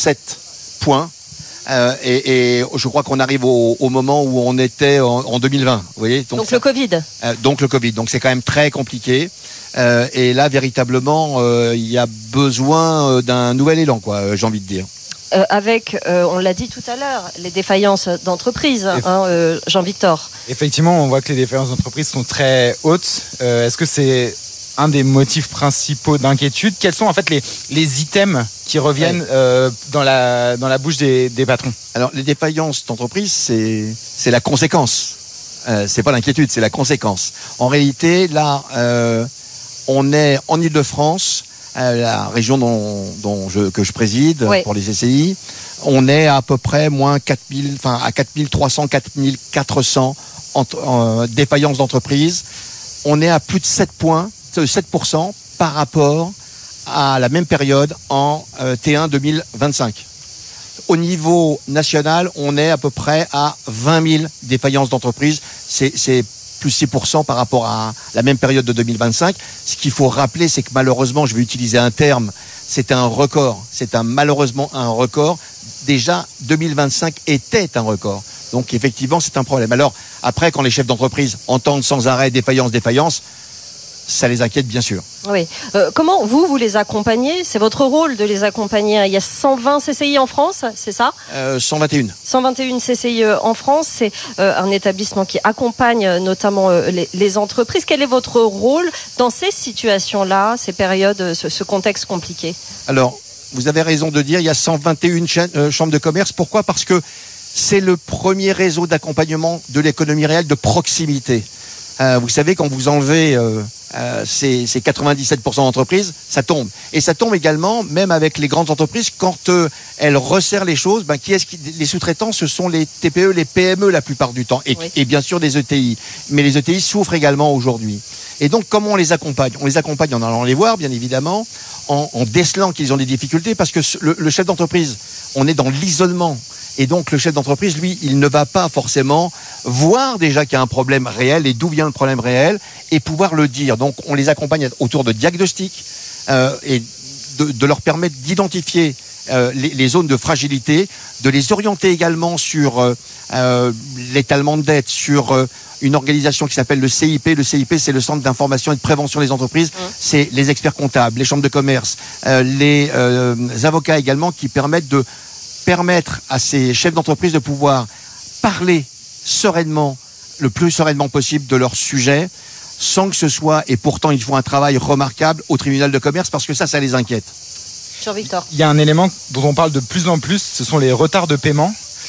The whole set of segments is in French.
7 points. Et je crois qu'on arrive au moment où on était en 2020. Vous voyez, donc le Covid. Donc le Covid. Donc c'est quand même très compliqué. Et là, véritablement, il y a besoin d'un nouvel élan, quoi, j'ai envie de dire. Avec, on l'a dit tout à l'heure, les défaillances d'entreprises, Jean-Victor. Effectivement, on voit que les défaillances d'entreprises sont très hautes. Est-ce que c'est un des motifs principaux d'inquiétude? Quels sont en fait les items qui reviennent dans la bouche des patrons? Alors, les défaillances d'entreprise, c'est la conséquence. C'est pas l'inquiétude, c'est la conséquence. En réalité, là, on est en Île-de-France, la région que je préside pour les CCI. On est à peu près moins 4300, 4400 défaillances d'entreprise. On est à plus de 7% par rapport à la même période en T1 2025. Au niveau national, on est à peu près à 20 000 défaillances d'entreprise. C'est plus 6% par rapport à la même période de 2025. Ce qu'il faut rappeler, c'est que malheureusement, je vais utiliser un terme, c'est un record. Malheureusement un record. Déjà, 2025 était un record. Donc effectivement, c'est un problème. Alors après, quand les chefs d'entreprise entendent sans arrêt défaillance, ça les inquiète bien sûr. Oui. Comment vous les accompagnez? C'est votre rôle de les accompagner. Il y a 120 CCI en France, c'est ça? 121. 121 CCI en France. C'est un établissement qui accompagne notamment les entreprises. Quel est votre rôle dans ces situations-là, ces périodes, ce contexte compliqué? Alors, vous avez raison de dire, il y a 121 chambres de commerce. Pourquoi? Parce que c'est le premier réseau d'accompagnement de l'économie réelle de proximité. Vous savez, quand vous enlevez ces 97% d'entreprises, ça tombe. Et ça tombe également, même avec les grandes entreprises, quand elles resserrent les choses, les sous-traitants, ce sont les TPE, les PME la plupart du temps, et bien sûr des ETI. Mais les ETI souffrent également aujourd'hui. Et donc, comment on les accompagne? On les accompagne en allant les voir, bien évidemment, en décelant qu'ils ont des difficultés, parce que le chef d'entreprise, on est dans l'isolement. Et donc, le chef d'entreprise, lui, il ne va pas forcément voir déjà qu'il y a un problème réel et d'où vient le problème réel et pouvoir le dire. Donc, on les accompagne autour de diagnostics et de leur permettre d'identifier les zones de fragilité, de les orienter également sur l'étalement de dette, sur une organisation qui s'appelle le CIP. Le CIP, c'est le Centre d'information et de prévention des entreprises. C'est les experts comptables, les chambres de commerce, les avocats également qui permettre à ces chefs d'entreprise de pouvoir parler sereinement, le plus sereinement possible de leur sujet, sans que ce soit, et pourtant ils font un travail remarquable au tribunal de commerce, parce que ça les inquiète. Jean-Victor. Il y a un élément dont on parle de plus en plus, ce sont les retards de paiement.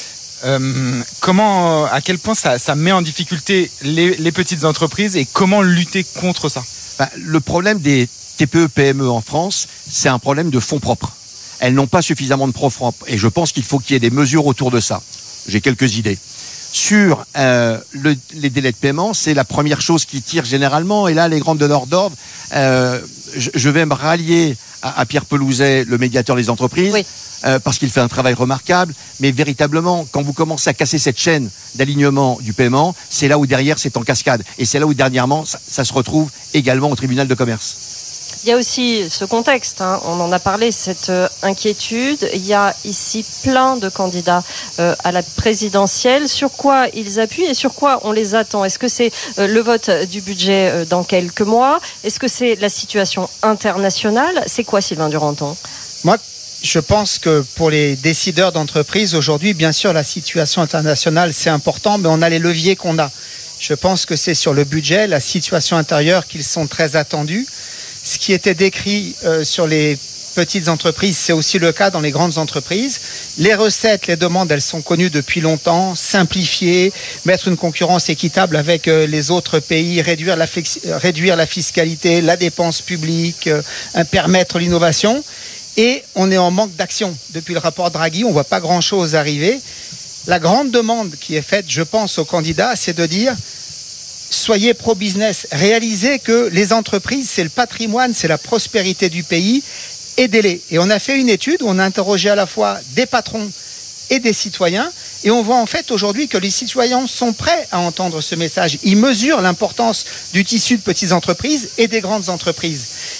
À quel point ça met en difficulté les petites entreprises et comment lutter contre ça? Le problème des TPE-PME en France, c'est un problème de fonds propres. Elles n'ont pas suffisamment de fonds propres. Et je pense qu'il faut qu'il y ait des mesures autour de ça. J'ai quelques idées. Sur les délais de paiement, c'est la première chose qui tire généralement. Et là, les grandes donneurs d'ordre, je vais me rallier à Pierre Pelouzet, le médiateur des entreprises, parce qu'il fait un travail remarquable. Mais véritablement, quand vous commencez à casser cette chaîne d'alignement du paiement, c'est là où derrière, c'est en cascade. Et c'est là où dernièrement, ça se retrouve également au tribunal de commerce. Il y a aussi ce contexte, on en a parlé, cette inquiétude. Il y a ici plein de candidats à la présidentielle. Sur quoi ils appuient et sur quoi on les attend? Est-ce que c'est le vote du budget dans quelques mois? Est-ce que c'est la situation internationale? C'est quoi, Sylvain Duranton? Moi, je pense que pour les décideurs d'entreprise aujourd'hui, bien sûr, la situation internationale, c'est important, mais on a les leviers qu'on a. Je pense que c'est sur le budget, la situation intérieure qu'ils sont très attendus. Ce qui était décrit sur les petites entreprises, c'est aussi le cas dans les grandes entreprises. Les recettes, les demandes, elles sont connues depuis longtemps. Simplifier, mettre une concurrence équitable avec les autres pays, réduire la fiscalité, la dépense publique, permettre l'innovation. Et on est en manque d'action. Depuis le rapport Draghi, on ne voit pas grand-chose arriver. La grande demande qui est faite, je pense, aux candidats, c'est de dire... Soyez pro-business, réalisez que les entreprises, c'est le patrimoine, c'est la prospérité du pays, aidez-les. Et on a fait une étude où on a interrogé à la fois des patrons et des citoyens, et on voit en fait aujourd'hui que les citoyens sont prêts à entendre ce message. Ils mesurent l'importance du tissu de petites entreprises et des grandes entreprises.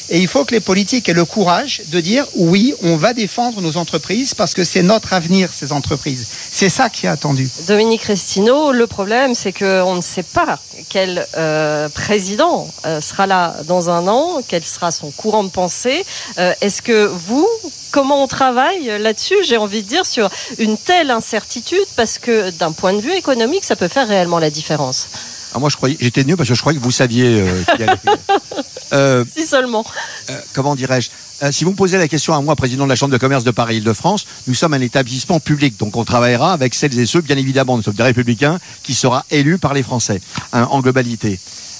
Et il faut que les politiques aient le courage de dire oui, on va défendre nos entreprises parce que c'est notre avenir, ces entreprises. C'est ça qui est attendu. Dominique Restineau, le problème, c'est qu'on ne sait pas quel président sera là dans un an, quel sera son courant de pensée. Est-ce que comment on travaille là-dessus, j'ai envie de dire, sur une telle incertitude, parce que d'un point de vue économique, ça peut faire réellement la différence. Alors moi, j'étais venu parce que je croyais que vous saviez qui allait. Si seulement. Comment dirais-je, si vous me posez la question à moi, président de la Chambre de commerce de Paris-Île-de-France, nous sommes un établissement public, donc on travaillera avec celles et ceux, bien évidemment, nous sommes des républicains, qui sera élu par les Français, en globalité.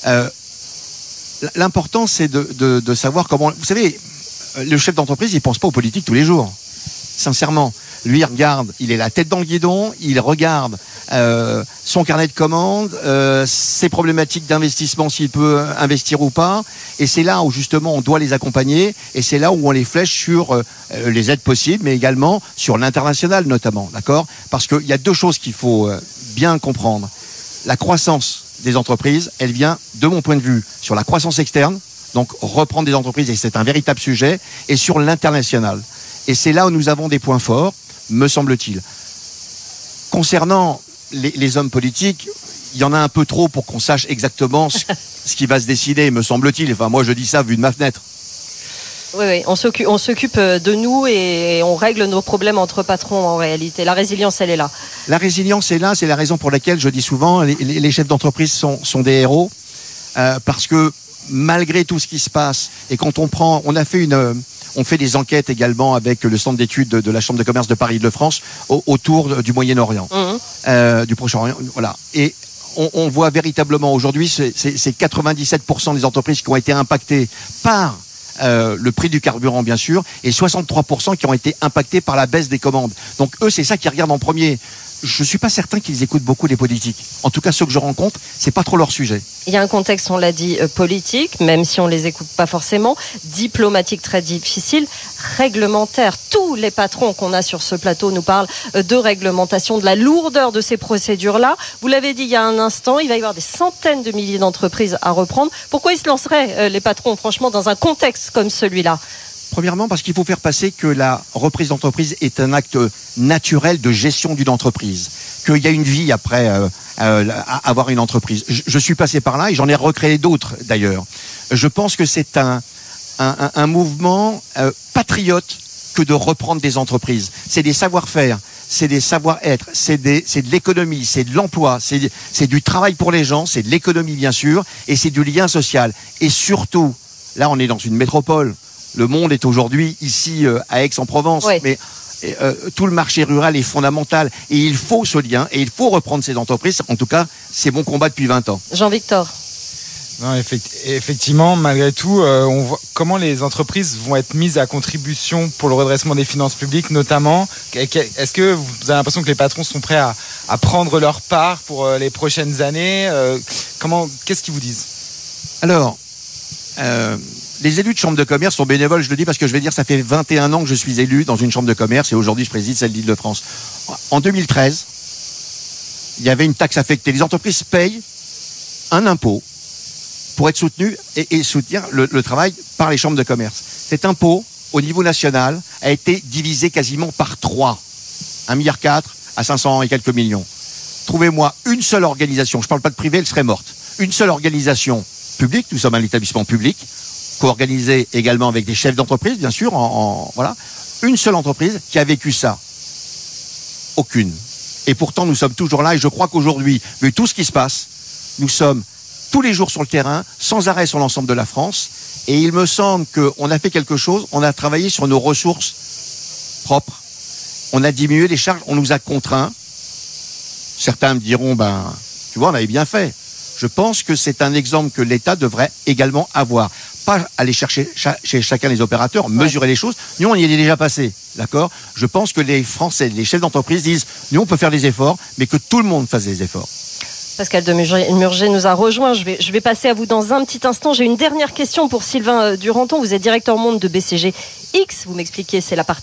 L'important, c'est de savoir comment... Vous savez, le chef d'entreprise, il ne pense pas aux politiques tous les jours, sincèrement. Lui, il regarde, il est la tête dans le guidon, il regarde son carnet de commandes, ses problématiques d'investissement, s'il peut investir ou pas. Et c'est là où, justement, on doit les accompagner. Et c'est là où on les flèche sur les aides possibles, mais également sur l'international, notamment. D'accord ? Parce qu'il y a deux choses qu'il faut bien comprendre. La croissance des entreprises, elle vient, de mon point de vue, sur la croissance externe, donc reprendre des entreprises, et c'est un véritable sujet, et sur l'international. Et c'est là où nous avons des points forts, me semble-t-il. Concernant les hommes politiques, il y en a un peu trop pour qu'on sache exactement ce qui va se décider, me semble-t-il. Enfin, moi, je dis ça vu de ma fenêtre. Oui, on s'occupe de nous et on règle nos problèmes entre patrons en réalité. La résilience, elle est là. La résilience est là, c'est la raison pour laquelle je dis souvent les chefs d'entreprise sont des héros, parce que malgré tout ce qui se passe, et quand on fait des enquêtes également avec le centre d'études de la Chambre de commerce de Paris-Île-de-France autour du Moyen-Orient, du Proche-Orient, voilà. Et on voit véritablement aujourd'hui, c'est 97% des entreprises qui ont été impactées par le prix du carburant, bien sûr, et 63% qui ont été impactés par la baisse des commandes. Donc eux, c'est ça qu'ils regardent en premier. Je ne suis pas certain qu'ils écoutent beaucoup les politiques. En tout cas, ceux que je rencontre, c'est pas trop leur sujet. Il y a un contexte, on l'a dit, politique, même si on les écoute pas forcément, diplomatique très difficile, réglementaire. Tous les patrons qu'on a sur ce plateau nous parlent de réglementation, de la lourdeur de ces procédures-là. Vous l'avez dit il y a un instant, il va y avoir des centaines de milliers d'entreprises à reprendre. Pourquoi ils se lanceraient, les patrons, franchement, dans un contexte comme celui-là ? Premièrement, parce qu'il faut faire passer que la reprise d'entreprise est un acte naturel de gestion d'une entreprise, qu'il y a une vie après avoir une entreprise. Je suis passé par là et j'en ai recréé d'autres d'ailleurs. Je pense que c'est un mouvement patriote que de reprendre des entreprises. C'est des savoir-faire, c'est des savoir-être, c'est de l'économie, c'est de l'emploi, c'est du travail pour les gens, c'est de l'économie bien sûr, et c'est du lien social. Et surtout, là on est dans une métropole. Le monde est aujourd'hui ici à Aix-en-Provence, oui. Mais tout le marché rural est fondamental et il faut ce lien et il faut reprendre ces entreprises. En tout cas, c'est mon combat depuis 20 ans. Jean-Victor. Non, effectivement, malgré tout, on voit comment les entreprises vont être mises à contribution pour le redressement des finances publiques, notamment. Est-ce que vous avez l'impression que les patrons sont prêts à prendre leur part pour les prochaines années ? Qu'est-ce qu'ils vous disent ? Alors, les élus de chambre de commerce sont bénévoles, je le dis parce que je vais dire, ça fait 21 ans que je suis élu dans une chambre de commerce et aujourd'hui je préside celle d'Île-de-France. En 2013, il y avait une taxe affectée. Les entreprises payent un impôt pour être soutenues et soutenir le travail par les chambres de commerce. Cet impôt, au niveau national, a été divisé quasiment par 3. 1,4 milliard à 500 et quelques millions. Trouvez-moi une seule organisation, je ne parle pas de privé, elle serait morte. Une seule organisation publique, nous sommes un établissement public, co-organisé également avec des chefs d'entreprise, bien sûr, voilà. Une seule entreprise qui a vécu ça. Aucune. Et pourtant, nous sommes toujours là et je crois qu'aujourd'hui, vu tout ce qui se passe, nous sommes tous les jours sur le terrain, sans arrêt sur l'ensemble de la France. Et il me semble qu'on a fait quelque chose, on a travaillé sur nos ressources propres. On a diminué les charges, on nous a contraints. Certains me diront, tu vois, on avait bien fait. Je pense que c'est un exemple que l'État devrait également avoir. Pas aller chercher chez chacun les opérateurs, mesurer les choses. Nous, on y est déjà passé, d'accord ? Je pense que les Français, les chefs d'entreprise disent, nous, on peut faire des efforts, mais que tout le monde fasse des efforts. Pascal de Murger nous a rejoint. Je vais passer à vous dans un petit instant. J'ai une dernière question pour Sylvain Duranton. Vous êtes directeur monde de BCG X. Vous m'expliquez, c'est la partie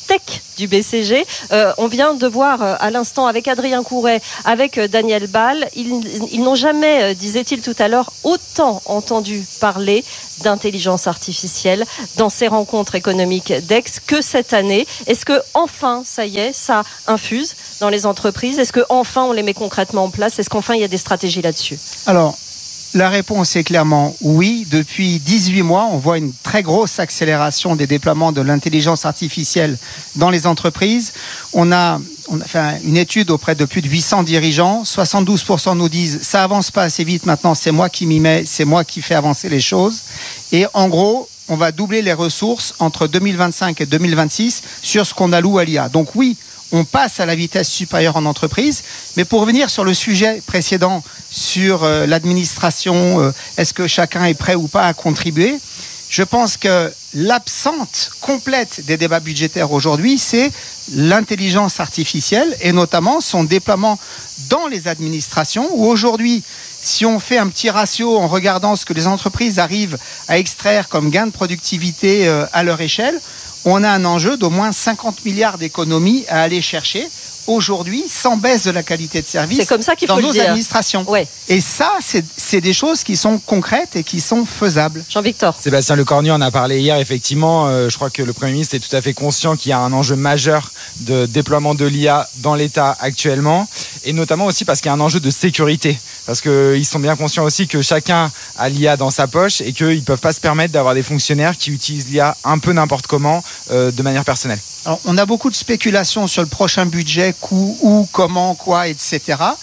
tech du BCG. On vient de voir à l'instant avec Adrien Couret, avec Daniel Ball, ils n'ont jamais, disait-il tout à l'heure, autant entendu parler d'intelligence artificielle dans ces rencontres économiques d'Aix que cette année. Est-ce que enfin, ça y est, ça infuse dans les entreprises? Est-ce que enfin on les met concrètement en place? Est-ce qu'enfin il y a des stratégies là-dessus? Alors, la réponse est clairement oui. Depuis 18 mois, on voit une très grosse accélération des déploiements de l'intelligence artificielle dans les entreprises. On a fait une étude auprès de plus de 800 dirigeants. 72% nous disent « ça avance pas assez vite maintenant, c'est moi qui m'y mets, c'est moi qui fais avancer les choses ». Et en gros, on va doubler les ressources entre 2025 et 2026 sur ce qu'on alloue à l'IA. Donc oui, on passe à la vitesse supérieure en entreprise. Mais pour revenir sur le sujet précédent, sur l'administration, est-ce que chacun est prêt ou pas à contribuer? Je pense que l'absente complète des débats budgétaires aujourd'hui, c'est l'intelligence artificielle et notamment son déploiement dans les administrations où aujourd'hui, si on fait un petit ratio en regardant ce que les entreprises arrivent à extraire comme gain de productivité à leur échelle, on a un enjeu d'au moins 50 milliards d'économies à aller chercher aujourd'hui sans baisse de la qualité de service. C'est comme ça qu'il faut dans le nos dire. administrations. Ouais. Et ça, c'est des choses qui sont concrètes et qui sont faisables. Jean-Victor. Sébastien Lecornu en a parlé hier, effectivement. Je crois que le Premier ministre est tout à fait conscient qu'il y a un enjeu majeur de déploiement de l'IA dans l'État actuellement, et notamment aussi parce qu'il y a un enjeu de sécurité. Parce qu'ils sont bien conscients aussi que chacun a l'IA dans sa poche et qu'ils ne peuvent pas se permettre d'avoir des fonctionnaires qui utilisent l'IA un peu n'importe comment, de manière personnelle. Alors, on a beaucoup de spéculations sur le prochain budget, coût, où, comment, quoi, etc.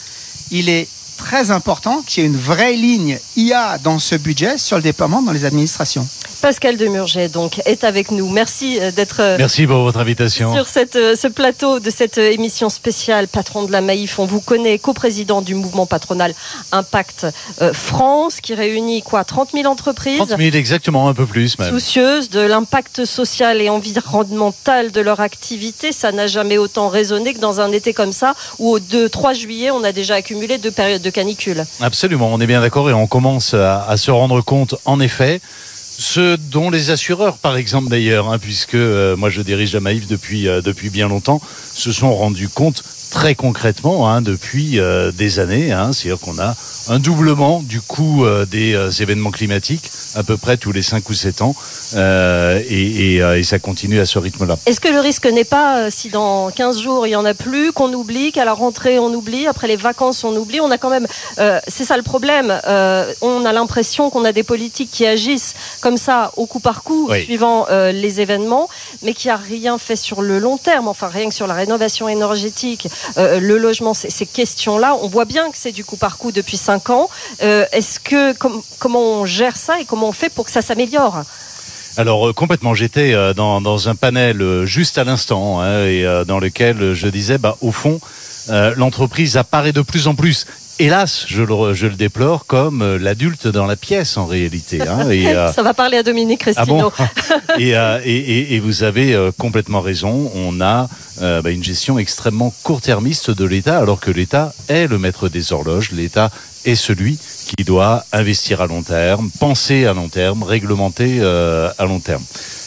Il est très important qu'il y ait une vraie ligne IA dans ce budget sur le déploiement dans les administrations. Pascal Demurger donc est avec nous. Merci d'être Merci pour votre invitation. Sur ce plateau de cette émission spéciale, patron de la Maïf. On vous connaît, coprésident du mouvement patronal Impact France, qui réunit 30 000 entreprises 30 000 exactement, un peu plus même. Soucieuses de l'impact social et environnemental de leur activité. Ça n'a jamais autant résonné que dans un été comme ça, où au 2-3 juillet, on a déjà accumulé 2 périodes de canicule. Absolument, on est bien d'accord et on commence à se rendre compte, en effet, ce dont les assureurs, par exemple d'ailleurs, puisque moi je dirige la Maïf depuis bien longtemps, se sont rendus compte très concrètement depuis des années. C'est-à-dire qu'on a un doublement du coût des événements climatiques à peu près tous les 5 ou 7 ans et ça continue à ce rythme-là. Est-ce que le risque n'est pas, si dans 15 jours il n'y en a plus, qu'on oublie, qu'à la rentrée on oublie, après les vacances on oublie? On a quand même, c'est ça le problème, on a l'impression qu'on a des politiques qui agissent comme ça au coup par coup, oui, suivant les événements, mais qui n'a rien fait sur le long terme, enfin rien que sur la rénovation énergétique, le logement, ces questions-là, on voit bien que c'est du coup par coup depuis 5 ans. Est-ce que, comment on gère ça et comment on fait pour que ça s'améliore? Alors complètement, j'étais dans un panel juste à l'instant et dans lequel je disais, au fond, l'entreprise apparaît de plus en plus, hélas, je le déplore, comme l'adulte dans la pièce en réalité. Ça va parler à Dominique Crespino. Ah bon et vous avez complètement raison, on a une gestion extrêmement court-termiste de l'État, alors que l'État est le maître des horloges, l'État est celui qui doit investir à long terme, penser à long terme, réglementer à long terme.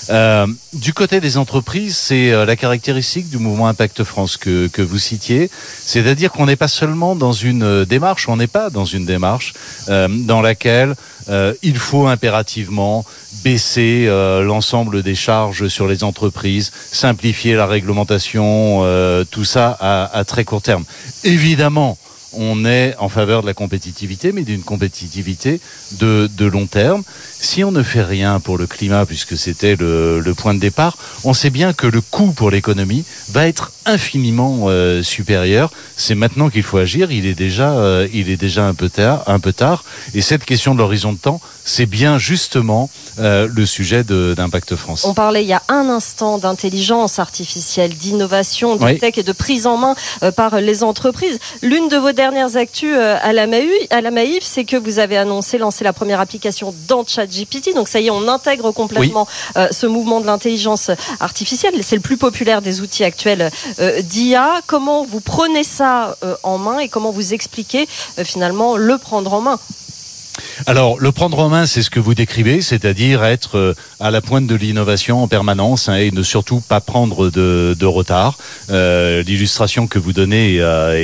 Du côté des entreprises, c'est la caractéristique du mouvement Impact France que vous citiez, c'est-à-dire qu'on n'est pas seulement dans une démarche, on n'est pas dans une démarche dans laquelle il faut impérativement baisser l'ensemble des charges sur les entreprises, simplifier la réglementation, tout ça à très court terme. Évidemment, on est en faveur de la compétitivité, mais d'une compétitivité de long terme. Si on ne fait rien pour le climat, puisque c'était le point de départ, on sait bien que le coût pour l'économie va être infiniment supérieur. C'est maintenant qu'il faut agir. Il est déjà un peu tard. Et cette question de l'horizon de temps, c'est bien justement le sujet d'Impact France. On parlait il y a un instant d'intelligence artificielle, d'innovation, de tech et de prise en main par les entreprises. L'une de vos dernières actus à la Maïf, c'est que vous avez lancer la première application dans ChatGPT. Donc ça y est, on intègre complètement ce mouvement de l'intelligence artificielle. C'est le plus populaire des outils actuels d'IA. Comment vous prenez ça en main et comment vous expliquez finalement le prendre en main? Alors, le prendre en main, c'est ce que vous décrivez, c'est-à-dire être à la pointe de l'innovation en permanence, et ne surtout pas prendre de retard. L'illustration que vous donnez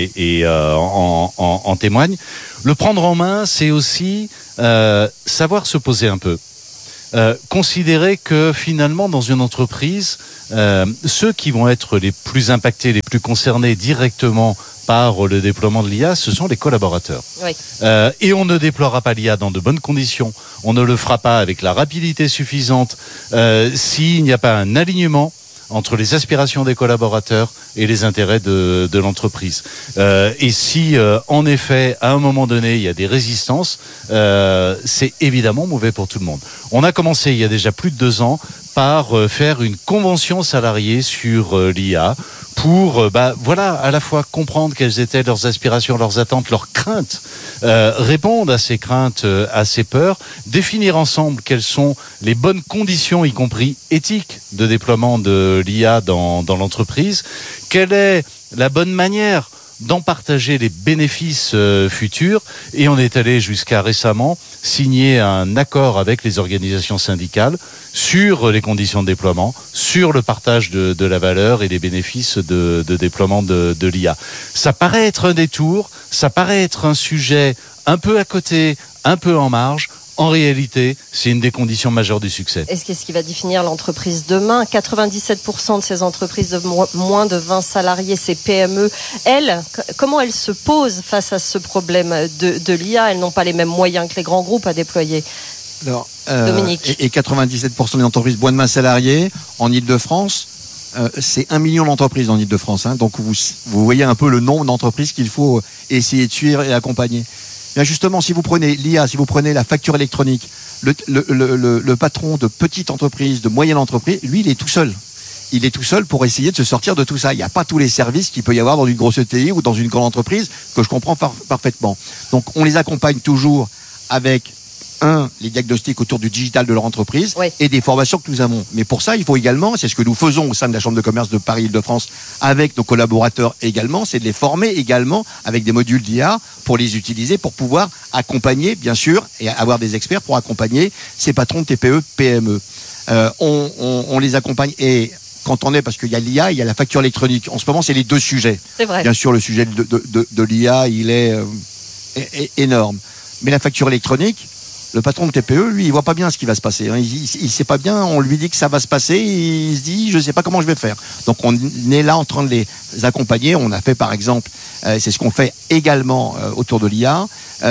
en témoigne. Le prendre en main, c'est aussi savoir se poser un peu. Considérer que finalement, dans une entreprise, ceux qui vont être les plus impactés, les plus concernés directement par le déploiement de l'IA, ce sont les collaborateurs. Oui. Et on ne déploiera pas l'IA dans de bonnes conditions, on ne le fera pas avec la rapidité suffisante s'il n'y a pas un alignement entre les aspirations des collaborateurs et les intérêts de l'entreprise. Et si, en effet, à un moment donné, il y a des résistances, c'est évidemment mauvais pour tout le monde. On a commencé, il y a déjà plus de 2 ans, par faire une convention salariée sur l'IA pour, à la fois comprendre quelles étaient leurs aspirations, leurs attentes, leurs craintes, répondre à ces craintes, à ces peurs, définir ensemble quelles sont les bonnes conditions, y compris éthiques, de déploiement de l'IA dans l'entreprise, quelle est la bonne manière d'en partager les bénéfices futurs, et on est allé jusqu'à récemment signer un accord avec les organisations syndicales sur les conditions de déploiement, sur le partage de la valeur et les bénéfices de déploiement de l'IA. Ça paraît être un détour, ça paraît être un sujet un peu à côté, un peu en marge. En réalité, c'est une des conditions majeures du succès. Est-ce qu'est-ce qui va définir l'entreprise demain ? 97% de ces entreprises de moins de 20 salariés, ces PME, comment elles se posent face à ce problème de l'IA ? Elles n'ont pas les mêmes moyens que les grands groupes à déployer. Alors, Dominique. Et 97% des entreprises moins de 20 salariés en Ile-de-France, c'est 1 million d'entreprises en Ile-de-France. Donc vous voyez un peu le nombre d'entreprises qu'il faut essayer de suivre et accompagner. Bien justement, si vous prenez l'IA, si vous prenez la facture électronique, le patron de petite entreprise, de moyenne entreprise, lui, il est tout seul. Il est tout seul pour essayer de se sortir de tout ça. Il n'y a pas tous les services qu'il peut y avoir dans une grosse ETI ou dans une grande entreprise, que je comprends parfaitement. Donc, on les accompagne toujours avec les diagnostics autour du digital de leur entreprise, oui, et des formations que nous avons. Mais pour ça, il faut également, c'est ce que nous faisons au sein de la Chambre de commerce de Paris-Île-de-France avec nos collaborateurs également, c'est de les former également avec des modules d'IA pour les utiliser, pour pouvoir accompagner, bien sûr, et avoir des experts pour accompagner ces patrons de TPE, PME. On les accompagne, et quand on est, parce qu'il y a l'IA, il y a la facture électronique. En ce moment, c'est les 2 sujets. C'est vrai. Bien sûr, le sujet de l'IA, il est énorme. Mais la facture électronique, le patron de TPE, lui, il voit pas bien ce qui va se passer. Il sait pas bien, on lui dit que ça va se passer, et il se dit, je sais pas comment je vais faire. Donc on est là en train de les accompagner. On a fait par exemple, c'est ce qu'on fait également autour de l'IA,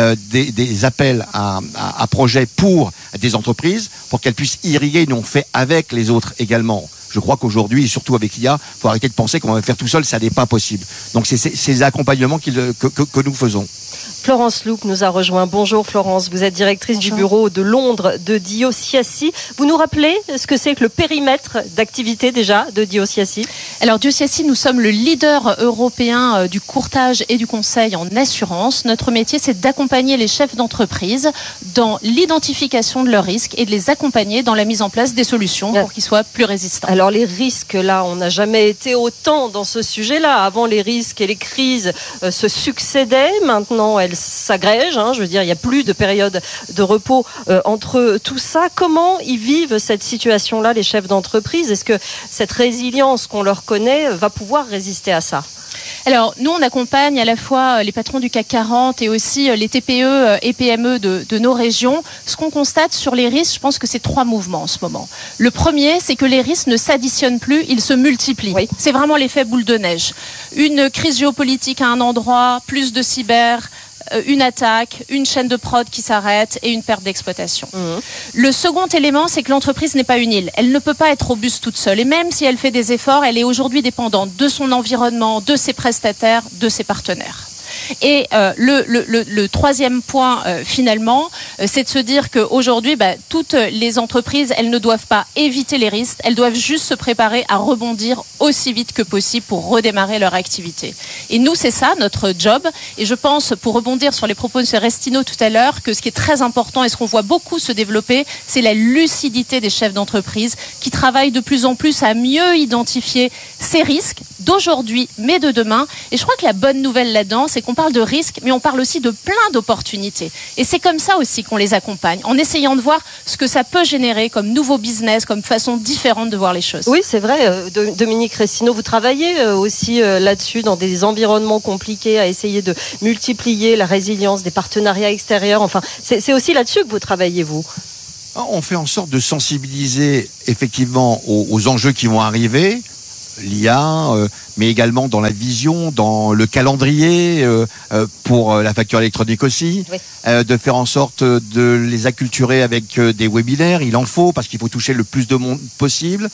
des appels à projets pour des entreprises, pour qu'elles puissent irriguer. Nous on fait avec les autres également. Je crois qu'aujourd'hui, et surtout avec l'IA, il faut arrêter de penser qu'on va faire tout seul, ça n'est pas possible. Donc c'est ces accompagnements que nous faisons. Florence Loup nous a rejoint. Bonjour Florence, vous êtes directrice du bureau de Londres de Diosiassi. Vous nous rappelez ce que c'est que le périmètre d'activité déjà de Diosiassi ? Alors Diosiassi, nous sommes le leader européen du courtage et du conseil en assurance. Notre métier, c'est d'accompagner les chefs d'entreprise dans l'identification de leurs risques et de les accompagner dans la mise en place des solutions pour qu'ils soient plus résistants. Alors les risques, là, on n'a jamais été autant dans ce sujet-là. Avant, les risques et les crises se succédaient. Maintenant, elles s'agrègent. Je veux dire, il n'y a plus de période de repos entre tout ça. Comment ils vivent cette situation-là, les chefs d'entreprise ? Est-ce que cette résilience qu'on leur connaît va pouvoir résister à ça ? Alors, nous, on accompagne à la fois les patrons du CAC 40 et aussi les TPE et PME de nos régions. Ce qu'on constate sur les risques, je pense que c'est 3 mouvements en ce moment. Le premier, c'est que les risques ne s'additionnent plus, ils se multiplient. Oui. C'est vraiment l'effet boule de neige. Une crise géopolitique à un endroit, plus de cyber, une attaque, une chaîne de prod qui s'arrête et une perte d'exploitation. Le second élément, c'est que l'entreprise n'est pas une île. Elle ne peut pas être robuste toute seule. Et même si elle fait des efforts, elle est aujourd'hui dépendante de son environnement, de ses prestataires, de ses partenaires. Et le troisième point, finalement, c'est de se dire qu'aujourd'hui, toutes les entreprises, elles ne doivent pas éviter les risques, elles doivent juste se préparer à rebondir aussi vite que possible pour redémarrer leur activité. Et nous, c'est ça, notre job. Et je pense, pour rebondir sur les propos de M. Restineau tout à l'heure, que ce qui est très important et ce qu'on voit beaucoup se développer, c'est la lucidité des chefs d'entreprise qui travaillent de plus en plus à mieux identifier ces risques d'aujourd'hui, mais de demain. Et je crois que la bonne nouvelle là-dedans, c'est qu'on parle de risques, mais on parle aussi de plein d'opportunités. Et c'est comme ça aussi qu'on les accompagne, en essayant de voir ce que ça peut générer comme nouveau business, comme façon différente de voir les choses. Oui, c'est vrai. Dominique Restineau, vous travaillez aussi là-dessus, dans des environnements compliqués, à essayer de multiplier la résilience des partenariats extérieurs. Enfin, c'est aussi là-dessus que vous travaillez, vous. On fait en sorte de sensibiliser effectivement aux enjeux qui vont arriver, l'IA, mais également dans la vision, dans le calendrier, pour la facture électronique aussi, oui. De faire en sorte de les acculturer avec des webinaires, il en faut, parce qu'il faut toucher le plus de monde possible,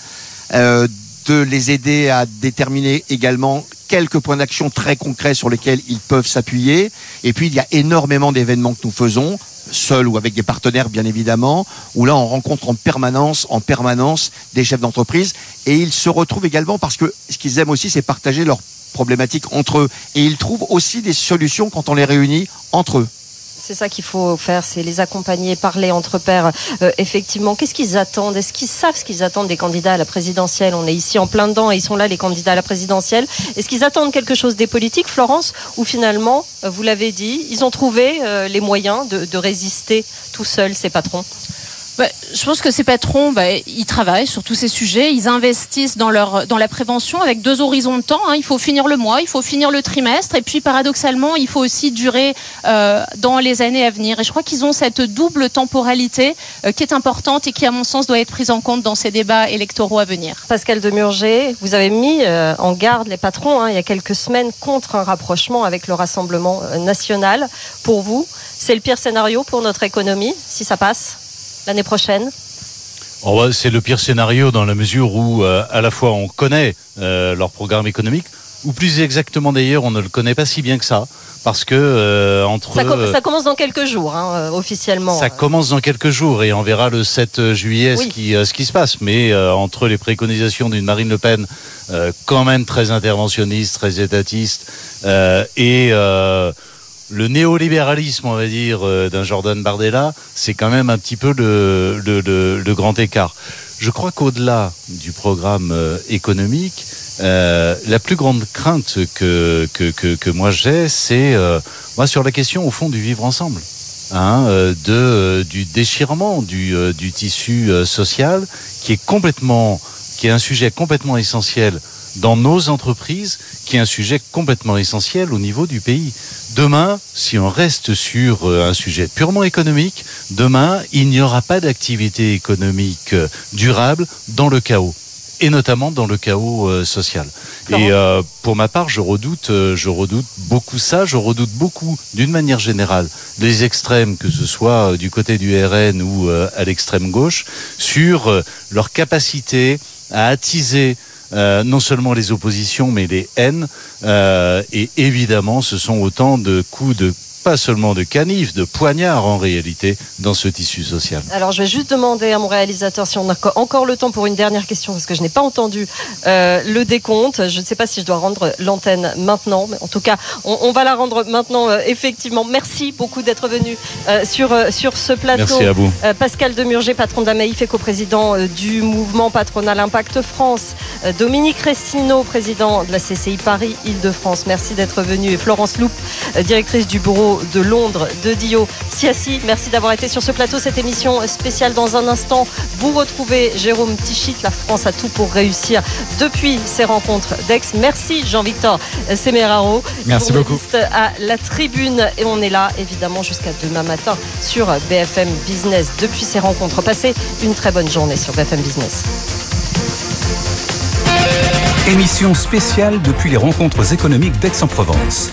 de les aider à déterminer également quelques points d'action très concrets sur lesquels ils peuvent s'appuyer. Et puis il y a énormément d'événements que nous faisons, seuls ou avec des partenaires bien évidemment, où là on rencontre en permanence des chefs d'entreprise, et ils se retrouvent également parce que ce qu'ils aiment aussi, c'est partager leurs problématiques entre eux, et ils trouvent aussi des solutions quand on les réunit entre eux. C'est ça qu'il faut faire, c'est les accompagner, parler entre pairs. Effectivement, qu'est-ce qu'ils attendent? Est-ce qu'ils savent ce qu'ils attendent des candidats à la présidentielle? On est ici en plein dedans et ils sont là, les candidats à la présidentielle. Est-ce qu'ils attendent quelque chose des politiques, Florence? Ou finalement, vous l'avez dit, ils ont trouvé les moyens de résister tout seuls, ces patrons? Je pense que ces patrons, ils travaillent sur tous ces sujets, ils investissent dans la prévention avec 2 horizons de temps. Il faut finir le mois, il faut finir le trimestre, et puis paradoxalement, il faut aussi durer dans les années à venir. Et je crois qu'ils ont cette double temporalité qui est importante et qui, à mon sens, doit être prise en compte dans ces débats électoraux à venir. Pascal Demurger, vous avez mis en garde les patrons il y a quelques semaines contre un rapprochement avec le Rassemblement national. Pour vous, c'est le pire scénario pour notre économie, si ça passe l'année prochaine? C'est le pire scénario dans la mesure où à la fois on connaît leur programme économique, ou plus exactement d'ailleurs on ne le connaît pas si bien que ça, parce que ça commence dans quelques jours, officiellement. Ça commence dans quelques jours et on verra le 7 juillet ce qui se passe. Mais entre les préconisations d'une Marine Le Pen quand même très interventionniste, très étatiste, et le néolibéralisme, on va dire, d'un Jordan Bardella, c'est quand même un petit peu le grand écart. Je crois qu'au-delà du programme économique, la plus grande crainte que moi j'ai, c'est sur la question au fond du vivre ensemble, du déchirement du tissu social, qui est un sujet complètement essentiel dans nos entreprises, qui est un sujet complètement essentiel au niveau du pays. Demain, si on reste sur un sujet purement économique, demain, il n'y aura pas d'activité économique durable dans le chaos, et notamment dans le chaos social. Et pour ma part, je redoute beaucoup ça. Je redoute beaucoup, d'une manière générale, les extrêmes, que ce soit du côté du RN ou à l'extrême gauche, sur leur capacité à attiser non seulement les oppositions, mais les haines. Et évidemment, ce sont autant de coups pas seulement de canif, de poignard en réalité, dans ce tissu social. Alors je vais juste demander à mon réalisateur si on a encore le temps pour une dernière question, parce que je n'ai pas entendu le décompte. Je ne sais pas si je dois rendre l'antenne maintenant, mais en tout cas, on va la rendre maintenant, effectivement. Merci beaucoup d'être venu sur ce plateau. Merci à vous. Pascal Demurger, patron d'Amaïf et coprésident du mouvement patronal Impact France. Dominique Restineau, président de la CCI Paris Île-de-France. Merci d'être venu. Et Florence Loup, directrice du bureau de Londres de Dio Siassi. Merci d'avoir été sur ce plateau. Cette émission spéciale, dans un instant, vous retrouvez Jérôme Tichit. La France a tout pour réussir depuis ces rencontres d'Aix. Merci Jean-Victor Semeraro. Merci beaucoup. À la tribune, et on est là évidemment jusqu'à demain matin sur BFM Business depuis ces rencontres. Passez une très bonne journée sur BFM Business. Émission spéciale depuis les rencontres économiques d'Aix-en-Provence.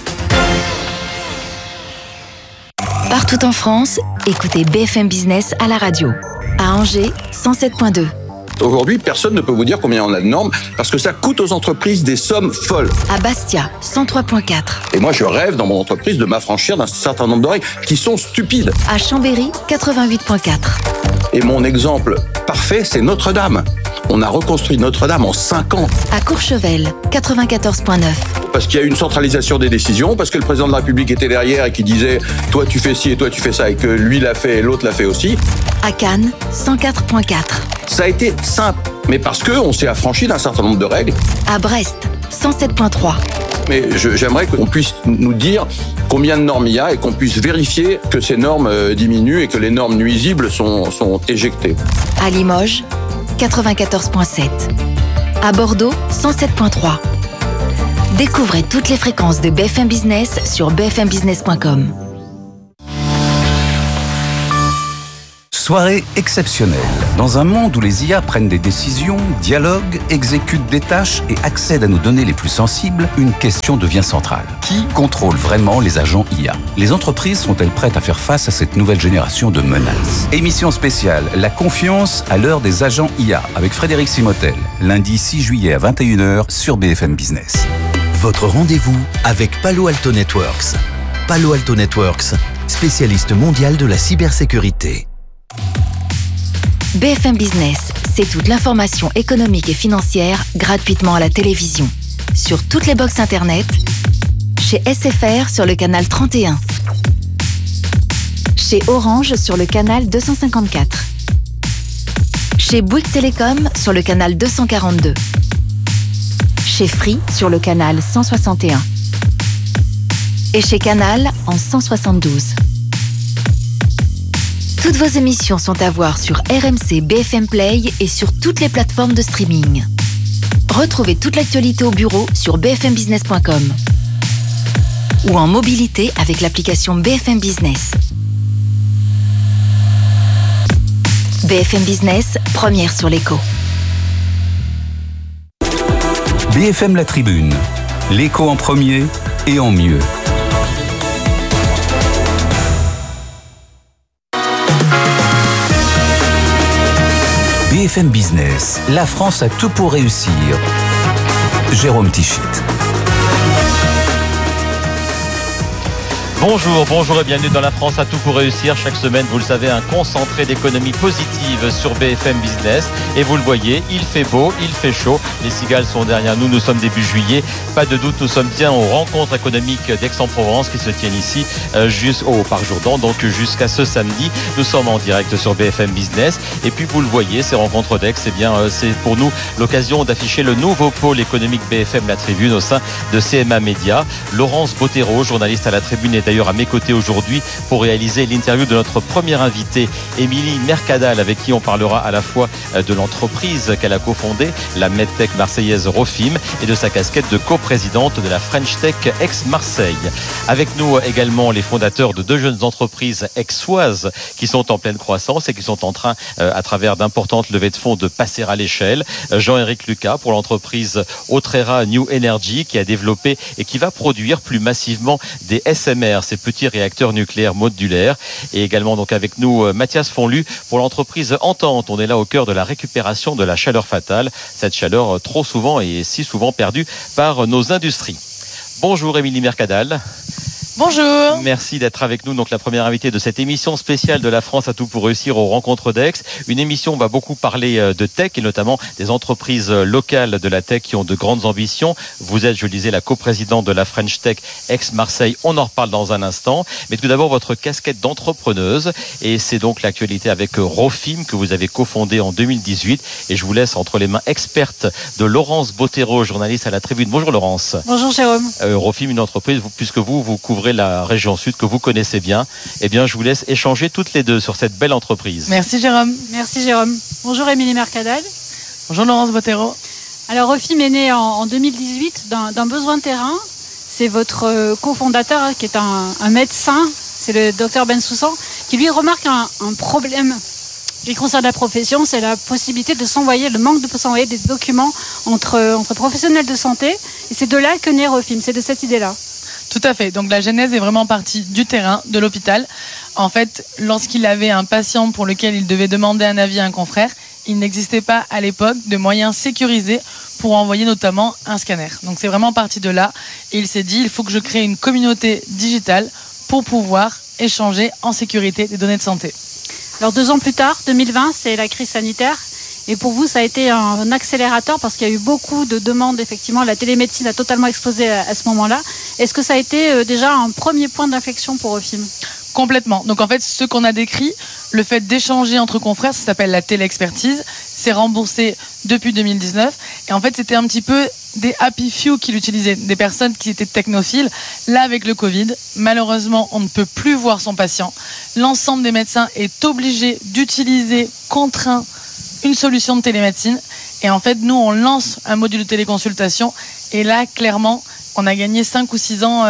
Partout en France, écoutez BFM Business à la radio. À Angers, 107.2. Aujourd'hui, personne ne peut vous dire combien on a de normes parce que ça coûte aux entreprises des sommes folles. À Bastia, 103.4. Et moi, je rêve dans mon entreprise de m'affranchir d'un certain nombre de règles qui sont stupides. À Chambéry, 88.4. Et mon exemple parfait, c'est Notre-Dame. On a reconstruit Notre-Dame en 5 ans. À Courchevel, 94.9. Parce qu'il y a eu une centralisation des décisions, parce que le président de la République était derrière et qui disait « toi tu fais ci et toi tu fais ça » et que lui l'a fait et l'autre l'a fait aussi. À Cannes, 104.4. Ça a été simple, mais parce qu'on s'est affranchi d'un certain nombre de règles. À Brest, 107.3. Mais j'aimerais qu'on puisse nous dire combien de normes il y a et qu'on puisse vérifier que ces normes diminuent et que les normes nuisibles sont éjectées. À Limoges, 94.7. À Bordeaux, 107.3. Découvrez toutes les fréquences de BFM Business sur bfmbusiness.com. Soirée exceptionnelle. Dans un monde où les IA prennent des décisions, dialoguent, exécutent des tâches et accèdent à nos données les plus sensibles, une question devient centrale. Qui contrôle vraiment les agents IA ? Les entreprises sont-elles prêtes à faire face à cette nouvelle génération de menaces ? Émission spéciale, la confiance à l'heure des agents IA, avec Frédéric Simotel, lundi 6 juillet à 21h sur BFM Business. Votre rendez-vous avec Palo Alto Networks. Palo Alto Networks, spécialiste mondial de la cybersécurité. BFM Business, c'est toute l'information économique et financière gratuitement à la télévision. Sur toutes les box internet, chez SFR sur le canal 31, chez Orange sur le canal 254, chez Bouygues Télécom sur le canal 242, chez Free sur le canal 161 et chez Canal en 172. Toutes vos émissions sont à voir sur RMC BFM Play et sur toutes les plateformes de streaming. Retrouvez toute l'actualité au bureau sur bfmbusiness.com ou en mobilité avec l'application BFM Business. BFM Business, première sur l'écho. BFM La Tribune, l'écho en premier et en mieux. BFM Business, la France a tout pour réussir. Jérôme Tichit. Bonjour et bienvenue dans La France a tout pour réussir. Chaque semaine, vous le savez, un concentré d'économie positive sur BFM Business. Et vous le voyez, il fait beau, il fait chaud. Les cigales sont derrière nous, nous sommes début juillet. Pas de doute, nous sommes bien aux rencontres économiques d'Aix-en-Provence qui se tiennent ici au Parc Jourdan, donc jusqu'à ce samedi. Nous sommes en direct sur BFM Business. Et puis vous le voyez, ces rencontres d'Aix, c'est pour nous l'occasion d'afficher le nouveau pôle économique BFM La Tribune au sein de CMA Média. Laurence Bottero, journaliste à La Tribune, est d'ailleurs à mes côtés aujourd'hui pour réaliser l'interview de notre première invitée, Émilie Mercadal, avec qui on parlera à la fois de l'entreprise qu'elle a cofondée, la MedTech marseillaise Rofim, et de sa casquette de coprésidente de la French Tech Aix-Marseille. Avec nous également les fondateurs de deux jeunes entreprises aixoises qui sont en pleine croissance et qui sont en train, à travers d'importantes levées de fonds, de passer à l'échelle. Jean-Éric Lucas pour l'entreprise Autrera New Energy qui a développé et qui va produire plus massivement des SMR, ces petits réacteurs nucléaires modulaires. Et également donc avec nous Mathias Fonlu pour l'entreprise Entente. On est là au cœur de la récupération de la chaleur fatale, cette chaleur trop souvent et si souvent perdue par nos industries. Bonjour Émilie Mercadal. Bonjour. Merci d'être avec nous, donc la première invitée de cette émission spéciale de La France a tout pour réussir aux rencontres d'Aix. Une émission où on va beaucoup parler de tech et notamment des entreprises locales de la tech qui ont de grandes ambitions. Vous êtes, je le disais, la coprésidente de la French Tech Aix-Marseille. On en reparle dans un instant. Mais tout d'abord, votre casquette d'entrepreneuse. Et c'est donc l'actualité avec Rofim que vous avez cofondé en 2018. Et je vous laisse entre les mains expertes de Laurence Bottero, journaliste à La Tribune. Bonjour Laurence. Bonjour Jérôme. Rofim, une entreprise, puisque vous couvrez la région sud que vous connaissez bien, eh bien je vous laisse échanger toutes les deux sur cette belle entreprise. Merci Jérôme. Merci Jérôme. Bonjour Émilie Mercadal. Bonjour Laurence Bottero. Alors Rofim est né en 2018 d'un besoin de terrain. C'est votre cofondateur qui est un médecin, c'est le docteur Bensoussan, qui lui remarque un problème qui concerne la profession, c'est la possibilité de s'envoyer, le manque de s'envoyer des documents entre professionnels de santé. Et c'est de là que naît Rofim, c'est de cette idée-là. Tout à fait. Donc la genèse est vraiment partie du terrain, de l'hôpital. En fait, lorsqu'il avait un patient pour lequel il devait demander un avis à un confrère, il n'existait pas à l'époque de moyens sécurisés pour envoyer notamment un scanner. Donc c'est vraiment parti de là. Et il s'est dit, il faut que je crée une communauté digitale pour pouvoir échanger en sécurité des données de santé. Alors 2 ans plus tard, 2020, c'est la crise sanitaire. Et pour vous, ça a été un accélérateur parce qu'il y a eu beaucoup de demandes. Effectivement, la télémédecine a totalement explosé à ce moment-là. Est-ce que ça a été déjà un premier point d'inflexion pour Rofim ? Complètement. Donc en fait, ce qu'on a décrit, le fait d'échanger entre confrères, ça s'appelle la téléexpertise. C'est remboursé depuis 2019. Et en fait, c'était un petit peu des happy few qui l'utilisaient, des personnes qui étaient technophiles. Là, avec le Covid, malheureusement, on ne peut plus voir son patient. L'ensemble des médecins est obligé d'utiliser, contraint, une solution de télémédecine. Et en fait, nous, on lance un module de téléconsultation. Et là, clairement, on a gagné 5 ou 6 ans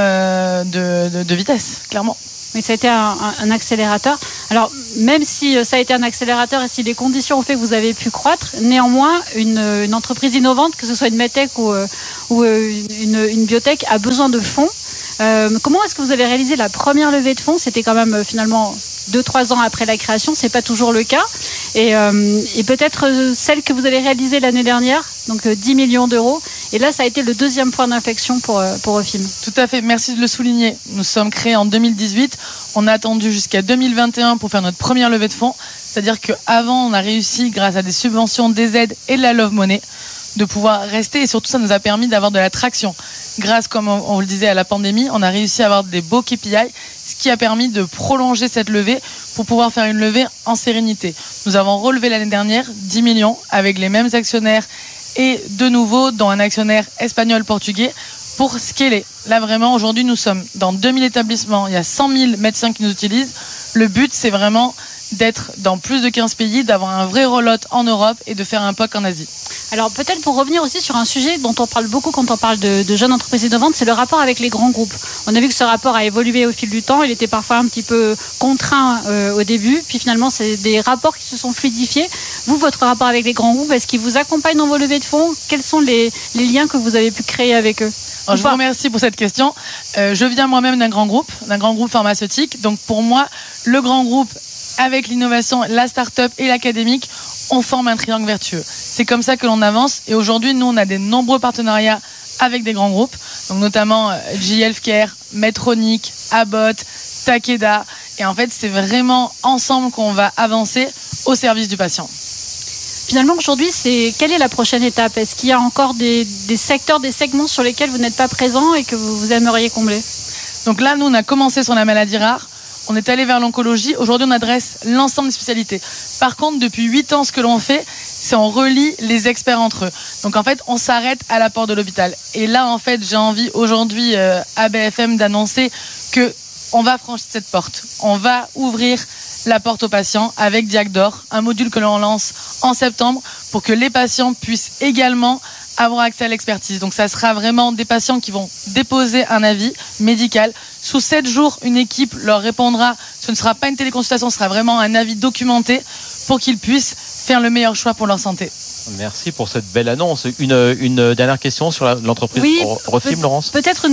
de vitesse, clairement. Mais ça a été un accélérateur. Alors, même si ça a été un accélérateur et si les conditions ont fait que vous avez pu croître, néanmoins, une entreprise innovante, que ce soit une medtech ou une biotech, a besoin de fonds. Comment est-ce que vous avez réalisé la première levée de fonds ? C'était quand même finalement 2-3 ans après la création, c'est pas toujours le cas. Et peut-être celle que vous avez réalisée l'année dernière, donc 10 millions d'euros. Et là, ça a été le deuxième point d'inflexion pour Ofim. Tout à fait, merci de le souligner. Nous sommes créés en 2018. On a attendu jusqu'à 2021 pour faire notre première levée de fonds. C'est-à-dire qu'avant, on a réussi, grâce à des subventions, des aides et de la love money, de pouvoir rester. Et surtout, ça nous a permis d'avoir de la traction. Grâce, comme on vous le disait, à la pandémie, on a réussi à avoir des beaux KPI, ce qui a permis de prolonger cette levée pour pouvoir faire une levée en sérénité. Nous avons relevé l'année dernière 10 millions avec les mêmes actionnaires et de nouveau dans un actionnaire espagnol-portugais pour scaler. Là vraiment, aujourd'hui, nous sommes dans 2000 établissements, il y a 100 000 médecins qui nous utilisent. Le but, c'est vraiment d'être dans plus de 15 pays, d'avoir un vrai roll-out en Europe et de faire un POC en Asie. Alors peut-être pour revenir aussi sur un sujet dont on parle beaucoup quand on parle de jeunes entreprises innovantes, c'est le rapport avec les grands groupes. On a vu que ce rapport a évolué au fil du temps, il était parfois un petit peu contraint au début, puis finalement c'est des rapports qui se sont fluidifiés. Vous, votre rapport avec les grands groupes, est-ce qu'ils vous accompagnent dans vos levées de fonds ? Quels sont les liens que vous avez pu créer avec eux ? Alors, je vous remercie pour cette question. Je viens moi-même d'un grand groupe pharmaceutique. Donc pour moi, le grand groupe, avec l'innovation, la start-up et l'académique, on forme un triangle vertueux. C'est comme ça que l'on avance. Et aujourd'hui, nous, on a des nombreux partenariats avec des grands groupes, donc notamment GE Healthcare, Medtronic, Abbott, Takeda. Et en fait, c'est vraiment ensemble qu'on va avancer au service du patient. Finalement, aujourd'hui, quelle est la prochaine étape ? Est-ce qu'il y a encore des secteurs, des segments sur lesquels vous n'êtes pas présent et que vous aimeriez combler ? Donc là, nous, on a commencé sur la maladie rare. On est allé vers l'oncologie. Aujourd'hui, on adresse l'ensemble des spécialités. Par contre, depuis 8 ans, ce que l'on fait, c'est on relie les experts entre eux. Donc en fait, on s'arrête à la porte de l'hôpital. Et là, en fait, j'ai envie aujourd'hui à BFM d'annoncer que on va franchir cette porte. On va ouvrir la porte aux patients avec Diagdor, un module que l'on lance en septembre pour que les patients puissent également avoir accès à l'expertise. Donc ça sera vraiment des patients qui vont déposer un avis médical. Sous 7 jours, une équipe leur répondra. Ce ne sera pas une téléconsultation, ce sera vraiment un avis documenté pour qu'ils puissent faire le meilleur choix pour leur santé. Merci pour cette belle annonce. Une dernière question sur l'entreprise Ofim, Laurence ? Peut-être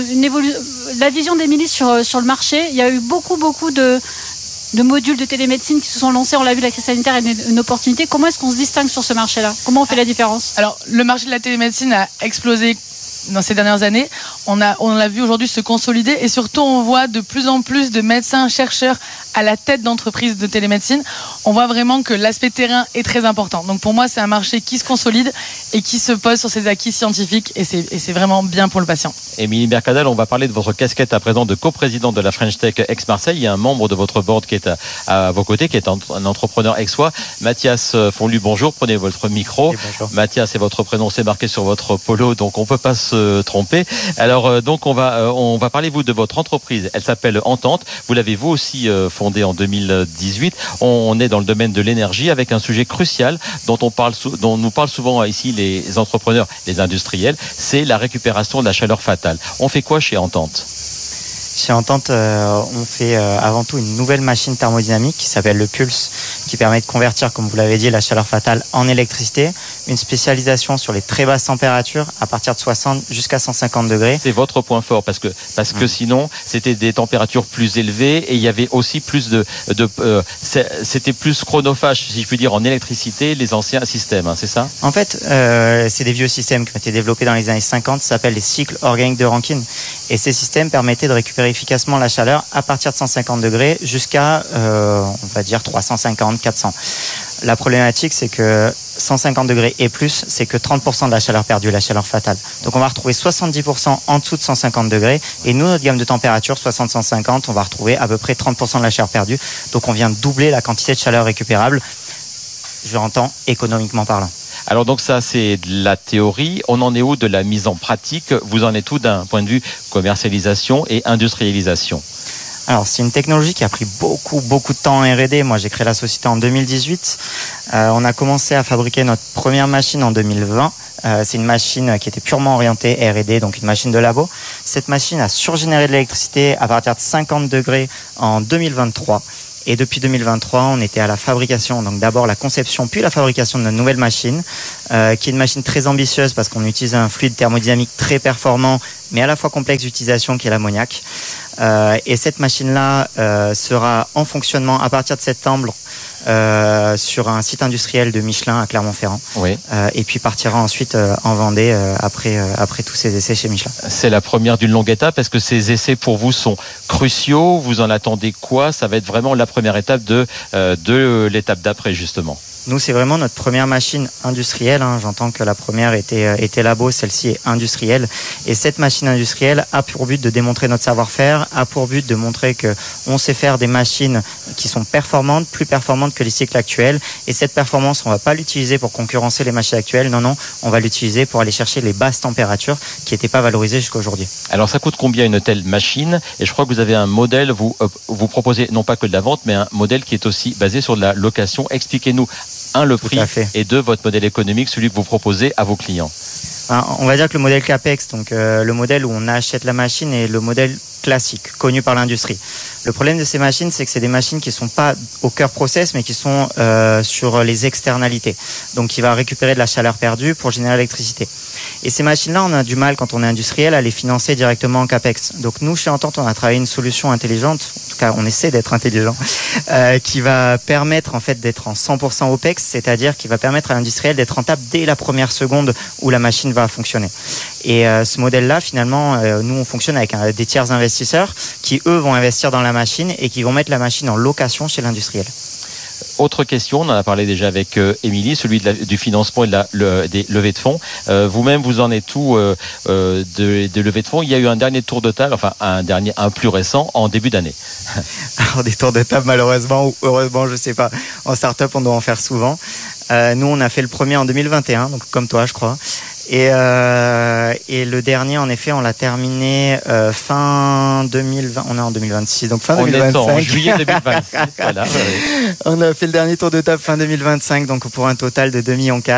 la vision d'Émilie sur le marché. Il y a eu beaucoup de modules de télémédecine qui se sont lancés. On l'a vu, la crise sanitaire est une opportunité. Comment est-ce qu'on se distingue sur ce marché-là ? Comment on fait la différence ? Alors, le marché de la télémédecine a explosé dans ces dernières années. On l'a vu aujourd'hui se consolider et surtout, on voit de plus en plus de médecins, chercheurs à la tête d'entreprises de télémédecine. On voit vraiment que l'aspect terrain est très important. Donc pour moi, c'est un marché qui se consolide et qui se pose sur ses acquis scientifiques et c'est vraiment bien pour le patient. Émilie Mercadal, on va parler de votre casquette à présent de coprésidente de la French Tech Aix-Marseille. Il y a un membre de votre board qui est à vos côtés, qui est un entrepreneur aixois. Mathias Fonlu, bonjour. Prenez votre micro. Mathias, c'est votre prénom, c'est marqué sur votre polo, donc on peut pas se tromper. Alors donc on va parler de votre entreprise. Elle s'appelle Entente. Vous l'avez vous aussi fondée en 2018. On est dans le domaine de l'énergie avec un sujet crucial dont nous parlent souvent ici les entrepreneurs, les industriels. C'est la récupération de la chaleur fatale. On fait quoi chez Entente ? Chez Entente, on fait avant tout une nouvelle machine thermodynamique qui s'appelle le Pulse, qui permet de convertir, comme vous l'avez dit, la chaleur fatale en électricité. Une spécialisation sur les très basses températures, à partir de 60 jusqu'à 150 degrés. C'est votre point fort, parce que sinon, c'était des températures plus élevées et il y avait aussi plus c'était plus chronophage, si je puis dire, en électricité, les anciens systèmes, c'est ça ? En fait, c'est des vieux systèmes qui ont été développés dans les années 50, ça s'appelle les cycles organiques de Rankine. Et ces systèmes permettaient de récupérer efficacement la chaleur à partir de 150 degrés jusqu'à, on va dire, 350, 400. La problématique, c'est que 150 degrés et plus, c'est que 30% de la chaleur perdue, la chaleur fatale. Donc on va retrouver 70% en dessous de 150 degrés. Et nous, notre gamme de température, 60-150, on va retrouver à peu près 30% de la chaleur perdue. Donc on vient de doubler la quantité de chaleur récupérable, je l'entends, économiquement parlant. Alors donc ça, c'est de la théorie. On en est où de la mise en pratique? Vous en êtes où d'un point de vue commercialisation et industrialisation? Alors, c'est une technologie qui a pris beaucoup de temps en R&D. Moi, j'ai créé la société en 2018. On a commencé à fabriquer notre première machine en 2020. C'est une machine qui était purement orientée R&D, donc une machine de labo. Cette machine a surgénéré de l'électricité à partir de 50 degrés en 2023. Et depuis 2023, on était à la fabrication, donc d'abord la conception, puis la fabrication de notre nouvelle machine, qui est une machine très ambitieuse parce qu'on utilise un fluide thermodynamique très performant, mais à la fois complexe d'utilisation, qui est l'ammoniac. Et cette machine-là sera en fonctionnement à partir de septembre sur un site industriel de Michelin à Clermont-Ferrand. Oui. Et puis partira ensuite en Vendée après tous ces essais chez Michelin. C'est la première d'une longue étape. Est-ce que ces essais pour vous sont cruciaux? Vous en attendez quoi? Ça va être vraiment la première étape de l'étape d'après, justement. Nous, c'est vraiment notre première machine industrielle. J'entends que la première était labo, celle-ci est industrielle. Et cette machine industrielle a pour but de démontrer notre savoir-faire, a pour but de montrer qu'on sait faire des machines qui sont performantes, plus performantes que les cycles actuels. Et cette performance, on ne va pas l'utiliser pour concurrencer les machines actuelles. Non, on va l'utiliser pour aller chercher les basses températures qui n'étaient pas valorisées jusqu'à aujourd'hui. Alors, ça coûte combien une telle machine? Et je crois que vous avez un modèle, vous proposez non pas que de la vente, mais un modèle qui est aussi basé sur de la location. Expliquez-nous, le prix, et deux, votre modèle économique, celui que vous proposez à vos clients. On va dire que le modèle CAPEX, donc le modèle où on achète la machine, est le modèle classique, connu par l'industrie. Le problème de ces machines, c'est que c'est des machines qui ne sont pas au cœur process, mais qui sont sur les externalités. Donc, qui va récupérer de la chaleur perdue pour générer l'électricité. Et ces machines-là, on a du mal, quand on est industriel, à les financer directement en CAPEX. Donc, nous, chez Entente, on a travaillé une solution intelligente, en tout cas, on essaie d'être intelligent, qui va permettre, en fait, d'être en 100% OPEX, c'est-à-dire qui va permettre à l'industriel d'être rentable dès la première seconde où la machine va fonctionner. Et ce modèle-là, finalement, nous, on fonctionne avec des tiers investisseurs qui, eux, vont investir dans la machine et qui vont mettre la machine en location chez l'industriel. Autre question, on en a parlé déjà avec Émilie, celui du financement et des levées de fonds. Vous-même, vous en êtes où de levées de fonds? Il y a eu un dernier tour de table, enfin un plus récent, en début d'année. Alors des tours de table, malheureusement ou heureusement, je ne sais pas. En start-up, on doit en faire souvent. Nous, on a fait le premier en 2021, donc comme toi, je crois. Et le dernier, en effet, on l'a terminé fin 2020. On est en 2026, donc fin 2025. On est en juillet 2026. Voilà. On a fait le dernier tour de table fin 2025, donc pour un total de 2,4 millions.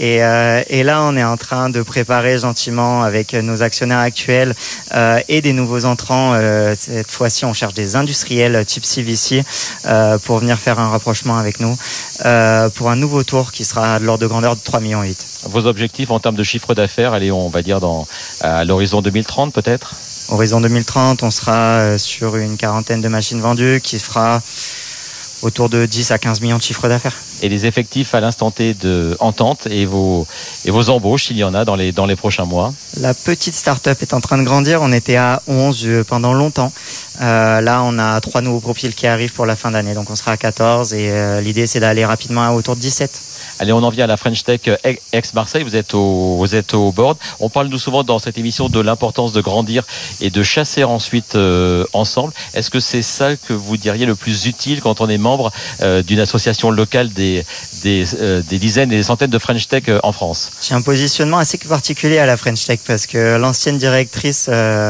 Et là, on est en train de préparer gentiment avec nos actionnaires actuels et des nouveaux entrants. Cette fois-ci, on cherche des industriels type CVC pour venir faire un rapprochement avec nous pour un nouveau tour qui sera de l'ordre de grandeur de 3,8 millions. Vos objectifs en termes de chiffre d'affaires, allez, on va dire à l'horizon 2030 peut-être? Horizon 2030, on sera sur une quarantaine de machines vendues qui fera autour de 10 à 15 millions de chiffre d'affaires. Et les effectifs à l'instant T de Entente et vos embauches, s'il y en a dans les prochains mois? La petite start-up est en train de grandir. On était à 11 pendant longtemps. Là, on a 3 nouveaux profils qui arrivent pour la fin d'année. Donc, on sera à 14 et l'idée, c'est d'aller rapidement à autour de 17. Allez, on en vient à la French Tech ex-Marseille. Vous êtes au board. On parle nous souvent dans cette émission de l'importance de grandir et de chasser ensuite ensemble. Est-ce que c'est ça que vous diriez le plus utile quand on est membre d'une association locale des dizaines et des centaines de French Tech en France? J'ai un positionnement assez particulier à la French Tech parce que l'ancienne directrice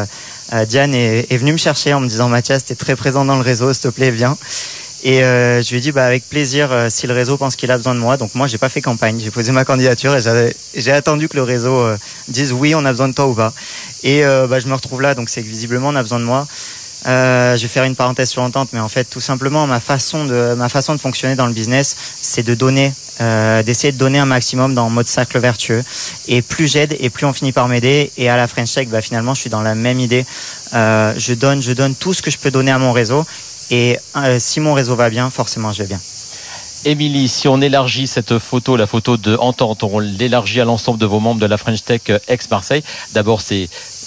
Diane est venue me chercher en me disant: Mathias, t'es très présent dans le réseau, s'il te plaît, viens. Et je lui ai dit avec plaisir si le réseau pense qu'il a besoin de moi. Donc moi, j'ai pas fait campagne, j'ai posé ma candidature et j'ai attendu que le réseau dise oui, on a besoin de toi ou pas. Et je me retrouve là, donc c'est que visiblement on a besoin de moi. Je vais faire une parenthèse sur Entente, mais en fait, tout simplement, ma façon de fonctionner dans le business, c'est de donner, d'essayer de donner un maximum dans le mode cercle vertueux. Et plus j'aide, et plus on finit par m'aider. Et à la French Tech, finalement, je suis dans la même idée. Je donne tout ce que je peux donner à mon réseau. Et si mon réseau va bien, forcément, je vais bien. Émilie, si on élargit cette photo, la photo de Entente, on l'élargit à l'ensemble de vos membres de la French Tech ex-Marseille. D'abord, c'est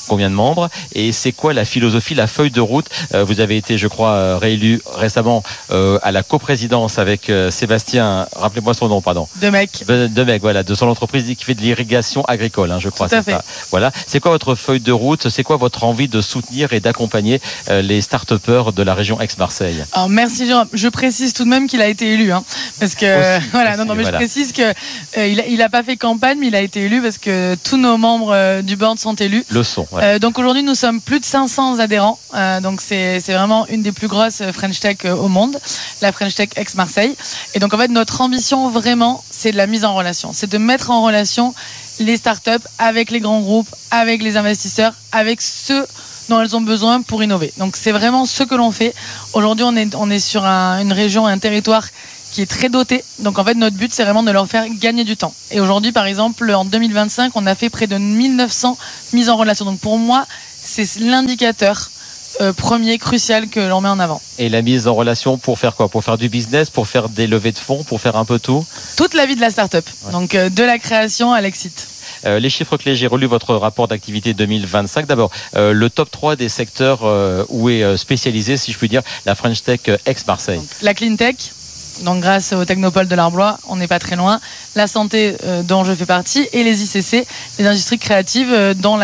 Combien de membres? Et c'est quoi la philosophie, la feuille de route? Vous avez été, je crois, réélu récemment à la coprésidence avec Sébastien, rappelez-moi son nom, pardon. Demec, voilà, de son entreprise qui fait de l'irrigation agricole, je crois. Tout à fait. Ça. Voilà. C'est quoi votre feuille de route? C'est quoi votre envie de soutenir et d'accompagner les start-upers de la région Aix-Marseille? Alors merci Jérôme. Je précise tout de même qu'il a été élu, parce que je précise que il a pas fait campagne, mais il a été élu parce que tous nos membres du board sont élus. Le sont. Ouais. Donc aujourd'hui nous sommes plus de 500 adhérents. Donc c'est vraiment une des plus grosses French Tech au monde, la French Tech Aix-Marseille. Et donc en fait notre ambition vraiment c'est de la mise en relation, c'est de mettre en relation les startups avec les grands groupes, avec les investisseurs, avec ceux dont elles ont besoin pour innover. Donc c'est vraiment ce que l'on fait. Aujourd'hui on est sur une région, un territoire qui est très doté. Donc en fait notre but c'est vraiment de leur faire gagner du temps. Et aujourd'hui par exemple en 2025 on a fait près de 1900 mises en relation. Donc pour moi c'est l'indicateur premier crucial que l'on met en avant. Et la mise en relation pour faire quoi? Pour faire du business, pour faire des levées de fonds, pour faire un peu tout? Toute la vie de la start-up. Ouais. Donc de la création à l'exit. Les chiffres clés, j'ai relu votre rapport d'activité 2025. D'abord, le top 3 des secteurs où est spécialisé, si je puis dire, la French Tech Aix-Marseille. Donc, la Clean Tech, donc grâce au Technopole de l'Arbois, on n'est pas très loin. La santé dont je fais partie et les ICC, les industries créatives dont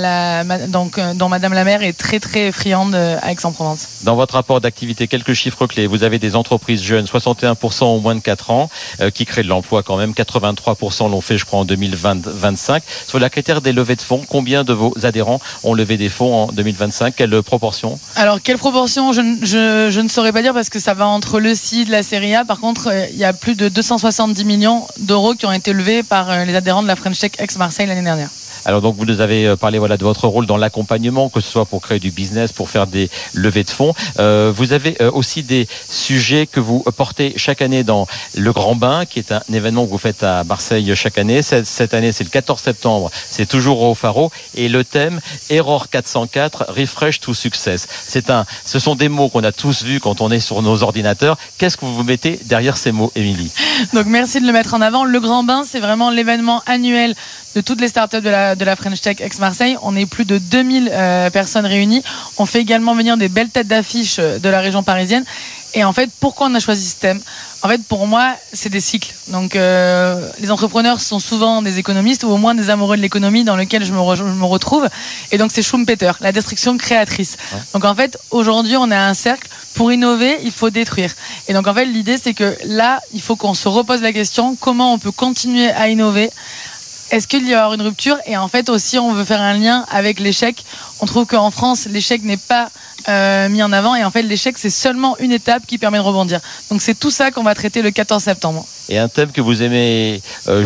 dont Madame la maire est très très friande à Aix-en-Provence. Dans votre rapport d'activité, quelques chiffres clés. Vous avez des entreprises jeunes, 61% au moins de 4 ans, qui créent de l'emploi quand même. 83% l'ont fait, je crois, en 2025. Sur la critère des levées de fonds, combien de vos adhérents ont levé des fonds en 2025? Quelle proportion? Alors, quelle proportion? Je ne saurais pas dire parce que ça va entre le CID, la série A. Par contre, il y a plus de 270 millions d'euros qui ont été levés par les adhérents de la French Tech Aix-Marseille l'année dernière. Alors donc vous nous avez parlé de votre rôle dans l'accompagnement, que ce soit pour créer du business, pour faire des levées de fonds. Vous avez aussi des sujets que vous portez chaque année dans le Grand Bain, qui est un événement que vous faites à Marseille chaque année. Cette année, c'est le 14 septembre, c'est toujours au Faro. Et le thème, Error 404, Refresh to Success. Ce sont des mots qu'on a tous vus quand on est sur nos ordinateurs. Qu'est-ce que vous mettez derrière ces mots, Émilie? Donc merci de le mettre en avant. Le Grand Bain, c'est vraiment l'événement annuel de toutes les startups de la French Tech Aix-Marseille. On est plus de 2000 personnes réunies. On fait également venir des belles têtes d'affiche de la région parisienne. Et en fait, pourquoi on a choisi ce thème? En fait, pour moi, c'est des cycles. Donc, les entrepreneurs sont souvent des économistes ou au moins des amoureux de l'économie dans lequel je me retrouve. Et donc, c'est Schumpeter, la destruction créatrice. Ouais. Donc, en fait, aujourd'hui, on a un cercle. Pour innover, il faut détruire. Et donc, en fait, l'idée, c'est que là, il faut qu'on se repose la question, comment on peut continuer à innover? Est-ce qu'il y a une rupture? Et en fait aussi on veut faire un lien avec l'échec. On trouve qu'en France l'échec n'est pas mis en avant et en fait l'échec c'est seulement une étape qui permet de rebondir. Donc c'est tout ça qu'on va traiter le 14 septembre. Et un thème que vous aimez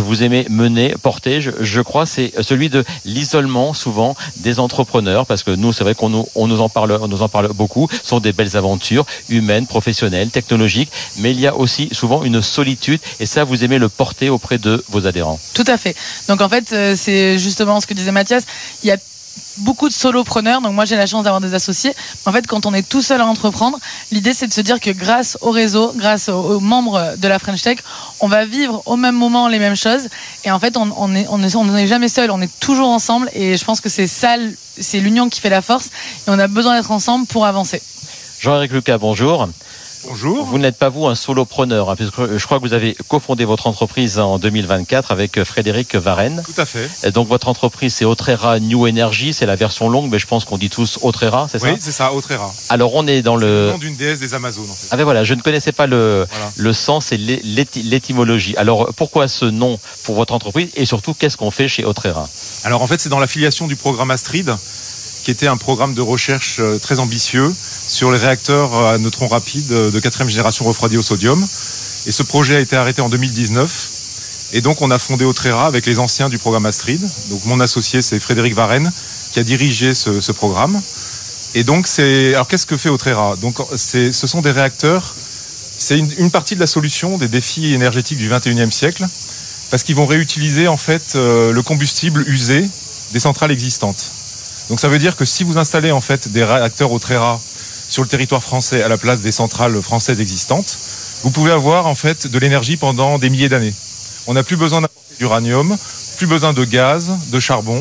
mener, porter, je crois, c'est celui de l'isolement souvent des entrepreneurs, parce que nous, c'est vrai qu'on nous en parle beaucoup. Ce sont des belles aventures humaines, professionnelles, technologiques, mais il y a aussi souvent une solitude, et ça, vous aimez le porter auprès de vos adhérents. Tout à fait. Donc en fait, c'est justement ce que disait Mathias. Il y a beaucoup de solopreneurs, donc moi j'ai la chance d'avoir des associés. En fait, quand on est tout seul à entreprendre, l'idée c'est de se dire que grâce au réseau, grâce aux membres de la French Tech, on va vivre au même moment les mêmes choses. Et en fait, on n'est jamais seul, on est toujours ensemble. Et je pense que c'est ça, c'est l'union qui fait la force. Et on a besoin d'être ensemble pour avancer. Jean-Éric Lucas, bonjour. Bonjour. Vous n'êtes pas vous un solopreneur, puisque je crois que vous avez cofondé votre entreprise en 2024 avec Frédéric Varenne. Tout à fait. Et donc votre entreprise c'est Autrera New Energy, c'est la version longue, mais je pense qu'on dit tous Autrera, c'est ça? Oui, c'est ça, Autrera. Alors on est dans le nom d'une déesse des Amazones en fait. Ah ben voilà, je ne connaissais pas le sens et l'étymologie. Alors pourquoi ce nom pour votre entreprise et surtout qu'est-ce qu'on fait chez Autrera? Alors en fait c'est dans l'affiliation du programme Astrid, qui était un programme de recherche très ambitieux sur les réacteurs à neutrons rapides de 4e génération refroidis au sodium. Et ce projet a été arrêté en 2019. Et donc on a fondé Autrera avec les anciens du programme Astrid. Donc mon associé c'est Frédéric Varenne qui a dirigé ce programme. Et donc alors qu'est-ce que fait Autrera? Donc ce sont des réacteurs, c'est une partie de la solution des défis énergétiques du 21e siècle, parce qu'ils vont réutiliser en fait le combustible usé des centrales existantes. Donc ça veut dire que si vous installez en fait des réacteurs Autrera sur le territoire français à la place des centrales françaises existantes, vous pouvez avoir en fait de l'énergie pendant des milliers d'années. On n'a plus besoin d'importer d'uranium, plus besoin de gaz, de charbon.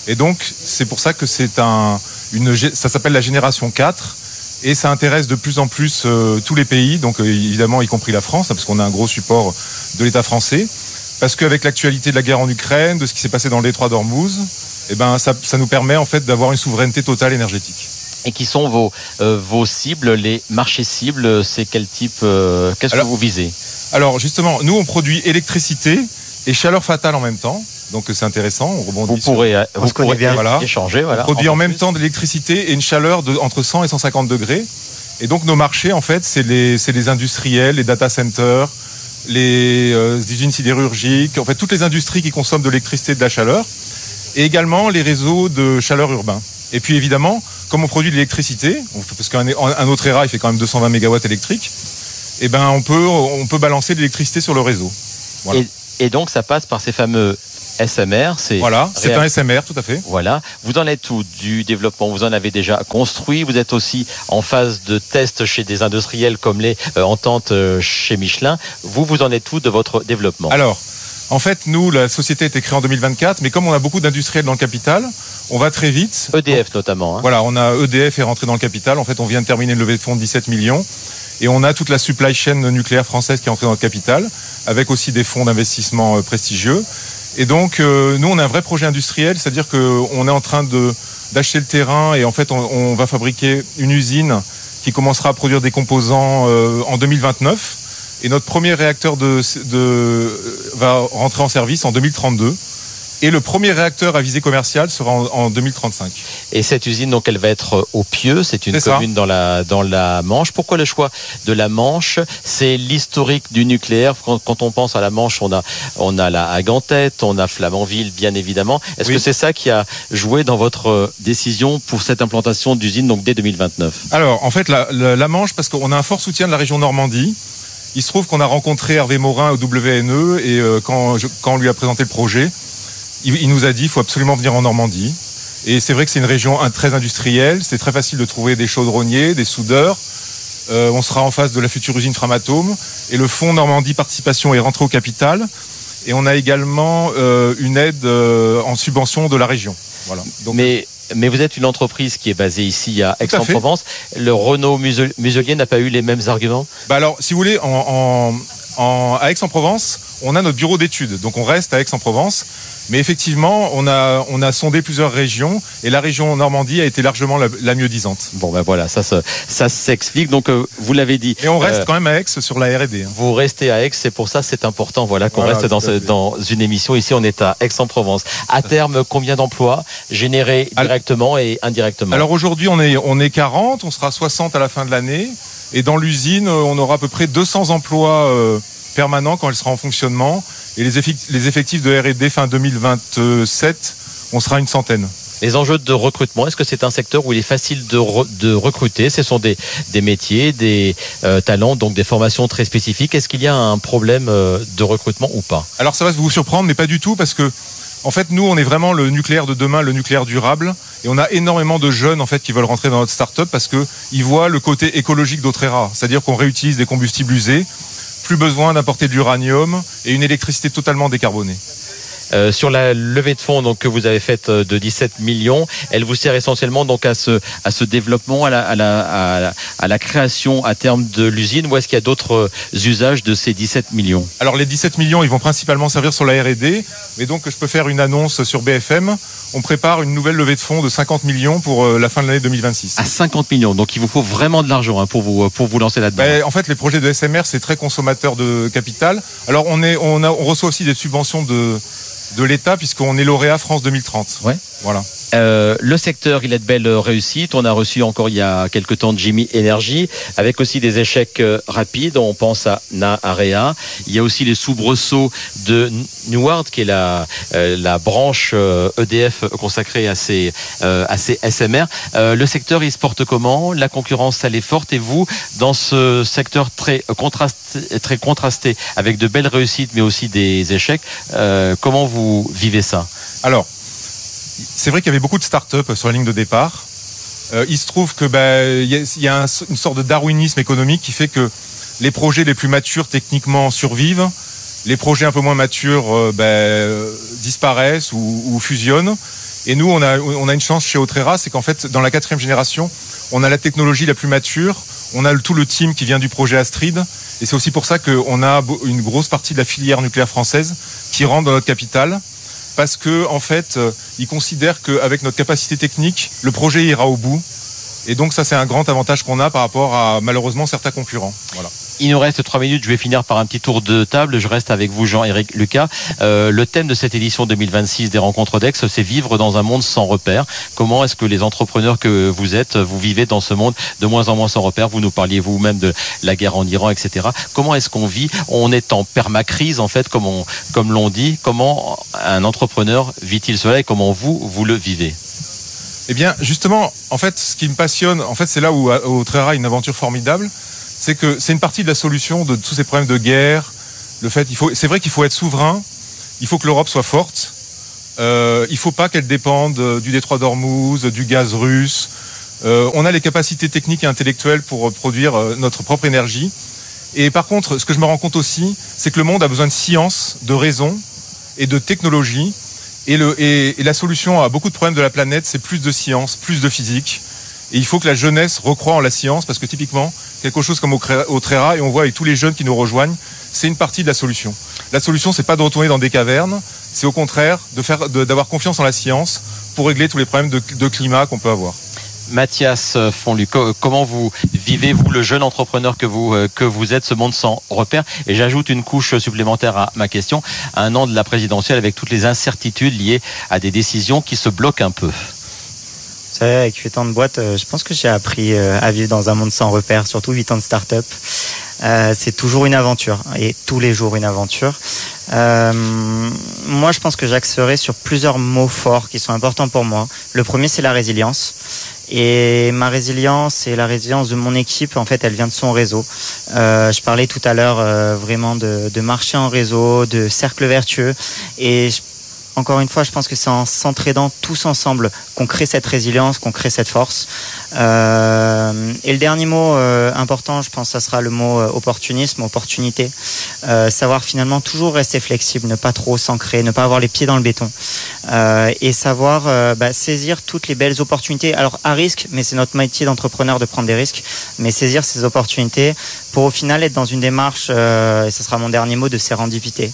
Et donc, c'est pour ça que ça s'appelle la génération 4. Et ça intéresse de plus en plus tous les pays, donc évidemment y compris la France, parce qu'on a un gros support de l'État français. Parce qu'avec l'actualité de la guerre en Ukraine, de ce qui s'est passé dans le détroit d'Ormuz, ça nous permet en fait d'avoir une souveraineté totale énergétique. Et qui sont vos cibles, les marchés cibles, c'est quel type, qu'est-ce que vous visez? Alors justement, nous on produit électricité et chaleur fatale en même temps. Donc c'est intéressant, on rebondit. Vous pourrez bien échanger. Voilà. On produit en même temps de l'électricité et une chaleur entre 100 et 150 degrés. Et donc nos marchés, en fait, c'est les industriels, les data centers, les usines sidérurgiques, en fait toutes les industries qui consomment de l'électricité et de la chaleur, et également les réseaux de chaleur urbains. Et puis évidemment, comme on produit de l'électricité, parce qu'un autre ERA il fait quand même 220 MW électriques, on peut balancer de l'électricité sur le réseau. Voilà. Et donc ça passe par ces fameux SMR. Voilà, c'est un SMR, tout à fait. Voilà. Vous en êtes où du développement? Vous en avez déjà construit? Vous êtes aussi en phase de test chez des industriels comme les Ententes chez Michelin. Vous en êtes où de votre développement? Alors, en fait, nous, la société a été créée en 2024, mais comme on a beaucoup d'industriels dans le capital, on va très vite. EDF notamment. Voilà, on a EDF est rentré dans le capital. En fait, on vient de terminer une levée de fonds de 17 millions. Et on a toute la supply chain nucléaire française qui est entrée dans le capital, avec aussi des fonds d'investissement prestigieux. Et donc, nous, on a un vrai projet industriel, c'est-à-dire qu'on est en train d'acheter le terrain et en fait, on va fabriquer une usine qui commencera à produire des composants en 2029. Et notre premier réacteur va rentrer en service en 2032. Et le premier réacteur à visée commerciale sera en 2035. Et cette usine, donc, elle va être au Pieux. C'est une commune dans la Manche. Pourquoi le choix de la Manche? C'est l'historique du nucléaire. Quand on pense à la Manche, on a la Hague-en-Tête, on a Flamanville, bien évidemment. Est-ce que c'est ça qui a joué dans votre décision pour cette implantation d'usine, donc dès 2029? Alors, en fait, la Manche, parce qu'on a un fort soutien de la région Normandie. Il se trouve qu'on a rencontré Hervé Morin au WNE et quand on lui a présenté le projet, il nous a dit qu'il faut absolument venir en Normandie. Et c'est vrai que c'est une région très industrielle, c'est très facile de trouver des chaudronniers, des soudeurs. On sera en face de la future usine Framatome. Et le fonds Normandie Participation est rentré au capital. Et on a également une aide en subvention de la région. Voilà. Donc, mais vous êtes une entreprise qui est basée ici à Aix-en-Provence. Le Renault Muselier n'a pas eu les mêmes arguments? Alors, si vous voulez, à Aix-en-Provence, on a notre bureau d'études. Donc on reste à Aix-en-Provence. Mais effectivement, on a sondé plusieurs régions et la région Normandie a été largement la mieux disante. Bon, voilà, ça s'explique. Donc, vous l'avez dit. Et on reste quand même à Aix sur la R&D. Vous restez à Aix, c'est pour ça c'est important. Voilà qu'on reste dans une émission. Ici, on est à Aix-en-Provence. À terme, combien d'emplois générés directement et indirectement? Alors aujourd'hui, on est 40, on sera 60 à la fin de l'année. Et dans l'usine, on aura à peu près 200 emplois permanents quand elle sera en fonctionnement. Et les effectifs de R&D fin 2027, on sera une centaine. Les enjeux de recrutement, est-ce que c'est un secteur où il est facile de recruter? Ce sont des métiers, des talents, donc des formations très spécifiques. Est-ce qu'il y a un problème de recrutement ou pas? Alors ça va vous surprendre, mais pas du tout, parce que en fait, nous, on est vraiment le nucléaire de demain, le nucléaire durable. Et on a énormément de jeunes en fait, qui veulent rentrer dans notre start-up parce qu'ils voient le côté écologique d'Autrera. C'est-à-dire qu'on réutilise des combustibles usés, plus besoin d'importer de l'uranium et une électricité totalement décarbonée. Sur la levée de fonds donc, que vous avez faite de 17 millions, elle vous sert essentiellement donc, à ce développement, à la création à terme de l'usine, ou est-ce qu'il y a d'autres usages de ces 17 millions? Alors les 17 millions, ils vont principalement servir sur la R&D, mais donc je peux faire une annonce sur BFM. On prépare une nouvelle levée de fonds de 50 millions pour la fin de l'année 2026. À 50 millions, donc il vous faut vraiment de l'argent pour vous lancer là-dedans. En fait, les projets de SMR, c'est très consommateur de capital. Alors on reçoit aussi des subventions de l'État puisqu'on est lauréat France 2030. Ouais. Voilà. Le secteur, il a de belles réussites. On a reçu encore il y a quelques temps Jimmy Energy, avec aussi des échecs rapides. On pense à Naarea. Il y a aussi les soubresauts de Neward, qui est la branche EDF consacrée à ces SMR. Le secteur, il se porte comment? La concurrence, elle est forte. Et vous, dans ce secteur très contrasté, avec de belles réussites, mais aussi des échecs, comment vous vivez ça? Alors, c'est vrai qu'il y avait beaucoup de start-up sur la ligne de départ. Il se trouve que y a une sorte de darwinisme économique qui fait que les projets les plus matures techniquement survivent, les projets un peu moins matures disparaissent ou fusionnent. Et nous, on a une chance chez Autrera, c'est qu'en fait, dans la 4e génération, on a la technologie la plus mature, on a tout le team qui vient du projet Astrid, et c'est aussi pour ça qu'on a une grosse partie de la filière nucléaire française qui rentre dans notre capitale, parce que en fait, ils considèrent qu'avec notre capacité technique, le projet ira au bout. Et donc ça, c'est un grand avantage qu'on a par rapport à malheureusement certains concurrents. Voilà. Il nous reste 3 minutes, je vais finir par un petit tour de table. Je reste avec vous, Jean-Éric Lucas. Le thème de cette édition 2026 des Rencontres d'Aix, c'est vivre dans un monde sans repères. Comment est-ce que les entrepreneurs que vous êtes, vous vivez dans ce monde de moins en moins sans repères? Vous nous parliez vous-même de la guerre en Iran, etc. Comment est-ce qu'on vit? On est en permacrise, en fait, comme l'on dit. Comment un entrepreneur vit-il cela et comment vous le vivez? Eh bien, justement, en fait, ce qui me passionne, en fait, c'est là où Autrera a une aventure formidable, c'est que c'est une partie de la solution de tous ces problèmes de guerre. C'est vrai qu'il faut être souverain, il faut que l'Europe soit forte, il faut pas qu'elle dépende du détroit d'Ormuz, du gaz russe. On a les capacités techniques et intellectuelles pour produire notre propre énergie. Et par contre, ce que je me rends compte aussi, c'est que le monde a besoin de science, de raison et de technologie. Et la solution à beaucoup de problèmes de la planète, c'est plus de science, plus de physique. Et il faut que la jeunesse recroie en la science, parce que typiquement, quelque chose comme Autrera, et on voit avec tous les jeunes qui nous rejoignent, c'est une partie de la solution. La solution, c'est pas de retourner dans des cavernes, c'est au contraire d'avoir confiance en la science pour régler tous les problèmes de climat qu'on peut avoir. Mathias Fonlu, comment vous vivez-vous le jeune entrepreneur que vous êtes, ce monde sans repères? Et j'ajoute une couche supplémentaire à ma question. À un an de la présidentielle, avec toutes les incertitudes liées à des décisions qui se bloquent un peu. Vous savez, avec 8 ans de boîte, je pense que j'ai appris à vivre dans un monde sans repères, surtout 8 ans de start-up. C'est toujours une aventure, et tous les jours une aventure. Moi, je pense que j'axerai sur plusieurs mots forts qui sont importants pour moi. Le premier, c'est la résilience. Et ma résilience et la résilience de mon équipe, en fait, elle vient de son réseau. Je parlais tout à l'heure vraiment de marché en réseau, de cercle vertueux. Et encore une fois, je pense que c'est en s'entraidant tous ensemble qu'on crée cette résilience, qu'on crée cette force. Et le dernier mot important, je pense, ça sera le mot opportunisme, opportunité. Savoir finalement toujours rester flexible, ne pas trop s'ancrer, ne pas avoir les pieds dans le béton. Et savoir saisir toutes les belles opportunités. Alors à risque, mais c'est notre métier d'entrepreneur de prendre des risques, mais saisir ces opportunités pour au final être dans une démarche, et ce sera mon dernier mot, de sérendipité.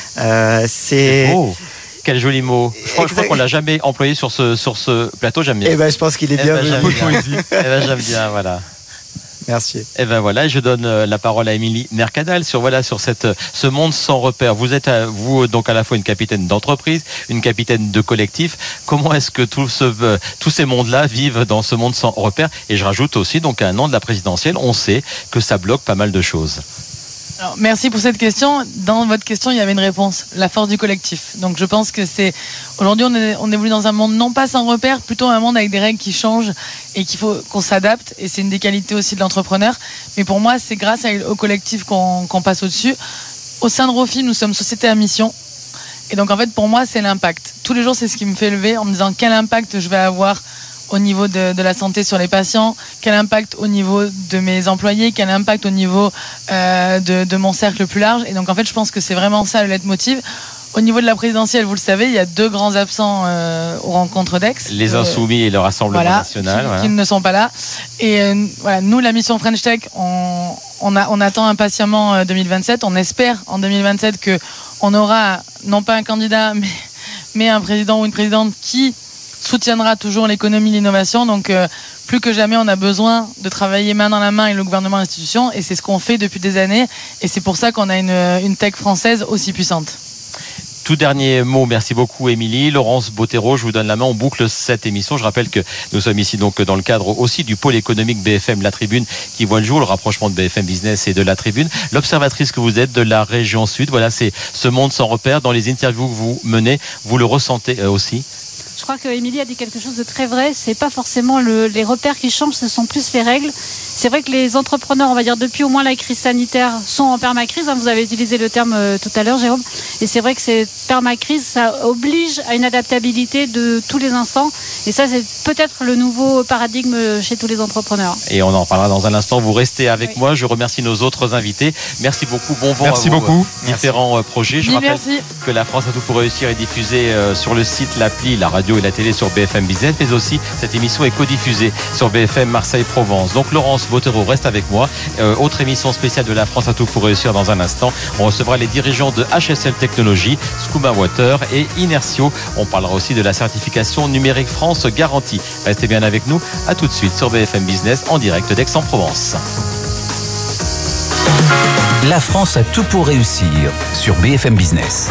C'est beau. Quel joli mot. Je crois qu'on l'a jamais employé sur ce plateau. J'aime bien. Eh ben, je pense qu'il est bien. J'aime bien, voilà. Merci. Et ben voilà, je donne la parole à Émilie Mercadal sur ce monde sans repères. Vous êtes vous donc à la fois une capitaine d'entreprise, une capitaine de collectif. Comment est-ce que tous ces mondes-là vivent dans ce monde sans repères? Et je rajoute aussi, donc à un an de la présidentielle, on sait que ça bloque pas mal de choses. Alors, merci pour cette question. Dans votre question, il y avait une réponse, la force du collectif. Donc je pense que aujourd'hui on évolue dans un monde non pas sans repères, plutôt un monde avec des règles qui changent et qu'il faut qu'on s'adapte, et c'est une des qualités aussi de l'entrepreneur. Mais pour moi, c'est grâce au collectif qu'on passe au-dessus. Au sein de Rofi, nous sommes société à mission. Et donc en fait, pour moi, c'est l'impact. Tous les jours, c'est ce qui me fait lever en me disant quel impact je vais avoir au niveau de la santé sur les patients, quel impact au niveau de mes employés, quel impact au niveau de mon cercle plus large. Et donc en fait, je pense que c'est vraiment ça le leitmotiv. Au niveau de la présidentielle, vous le savez, il y a 2 grands absents aux rencontres d'Aix. Les Insoumis et le Rassemblement National. Qui ne sont pas là. Et nous, la mission French Tech, on attend impatiemment 2027. On espère en 2027 qu'on aura non pas un candidat, mais un président ou une présidente qui soutiendra toujours l'économie et l'innovation. Donc plus que jamais, on a besoin de travailler main dans la main avec le gouvernement et l'institution, et c'est ce qu'on fait depuis des années, et c'est pour ça qu'on a une tech française aussi puissante. Tout dernier mot, merci beaucoup Émilie. Laurence Bottero, je vous donne la main, on boucle cette émission. Je rappelle que nous sommes ici donc dans le cadre aussi du pôle économique BFM La Tribune qui voit le jour, le rapprochement de BFM Business et de La Tribune. L'observatrice que vous êtes de la région Sud, voilà, c'est ce monde sans repères. Dans les interviews que vous menez, vous le ressentez aussi? Je crois qu'Émilie a dit quelque chose de très vrai. C'est pas forcément les repères qui changent, ce sont plus les règles. C'est vrai que les entrepreneurs, on va dire depuis au moins la crise sanitaire, sont en permacrise. Vous avez utilisé le terme tout à l'heure, Jérôme. Et c'est vrai que cette permacrise, ça oblige à une adaptabilité de tous les instants. Et ça, c'est peut-être le nouveau paradigme chez tous les entrepreneurs. Et on en parlera dans un instant. Vous restez avec moi. Je remercie nos autres invités. Merci beaucoup. Bon vent merci à vous. Beaucoup. Différents projets. Je rappelle que La France a tout pour réussir est diffusée sur le site, l'appli, la radio radio et la télé sur BFM Business, mais aussi cette émission est codiffusée sur BFM Marseille-Provence. Donc Laurence Bottero reste avec moi. Autre émission spéciale de La France à tout pour réussir dans un instant. On recevra les dirigeants de HSL Technologies, Scuba Water et Inertio. On parlera aussi de la certification numérique France garantie. Restez bien avec nous. À tout de suite sur BFM Business en direct d'Aix-en-Provence. La France a tout pour réussir sur BFM Business.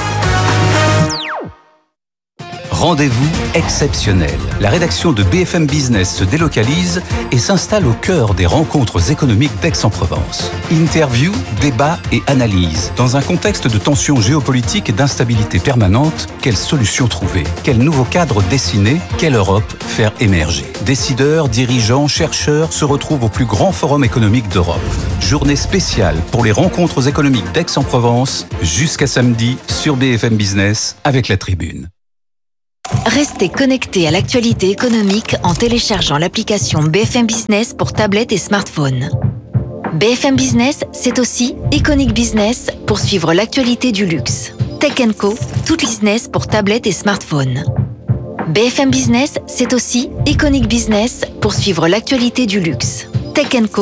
Rendez-vous exceptionnel. La rédaction de BFM Business se délocalise et s'installe au cœur des rencontres économiques d'Aix-en-Provence. Interview, débat et analyse. Dans un contexte de tensions géopolitiques et d'instabilité permanente, quelles solutions trouver? Quel nouveau cadre dessiner? Quelle Europe faire émerger? Décideurs, dirigeants, chercheurs se retrouvent au plus grand forum économique d'Europe. Journée spéciale pour les rencontres économiques d'Aix-en-Provence jusqu'à samedi sur BFM Business avec la Tribune. Restez connectés à l'actualité économique en téléchargeant l'application BFM Business pour tablettes et smartphones. BFM Business, c'est aussi Iconic Business pour suivre l'actualité du luxe. Tech & Co, tout business pour tablettes et smartphones. BFM Business, c'est aussi Iconic Business pour suivre l'actualité du luxe. Tech & Co.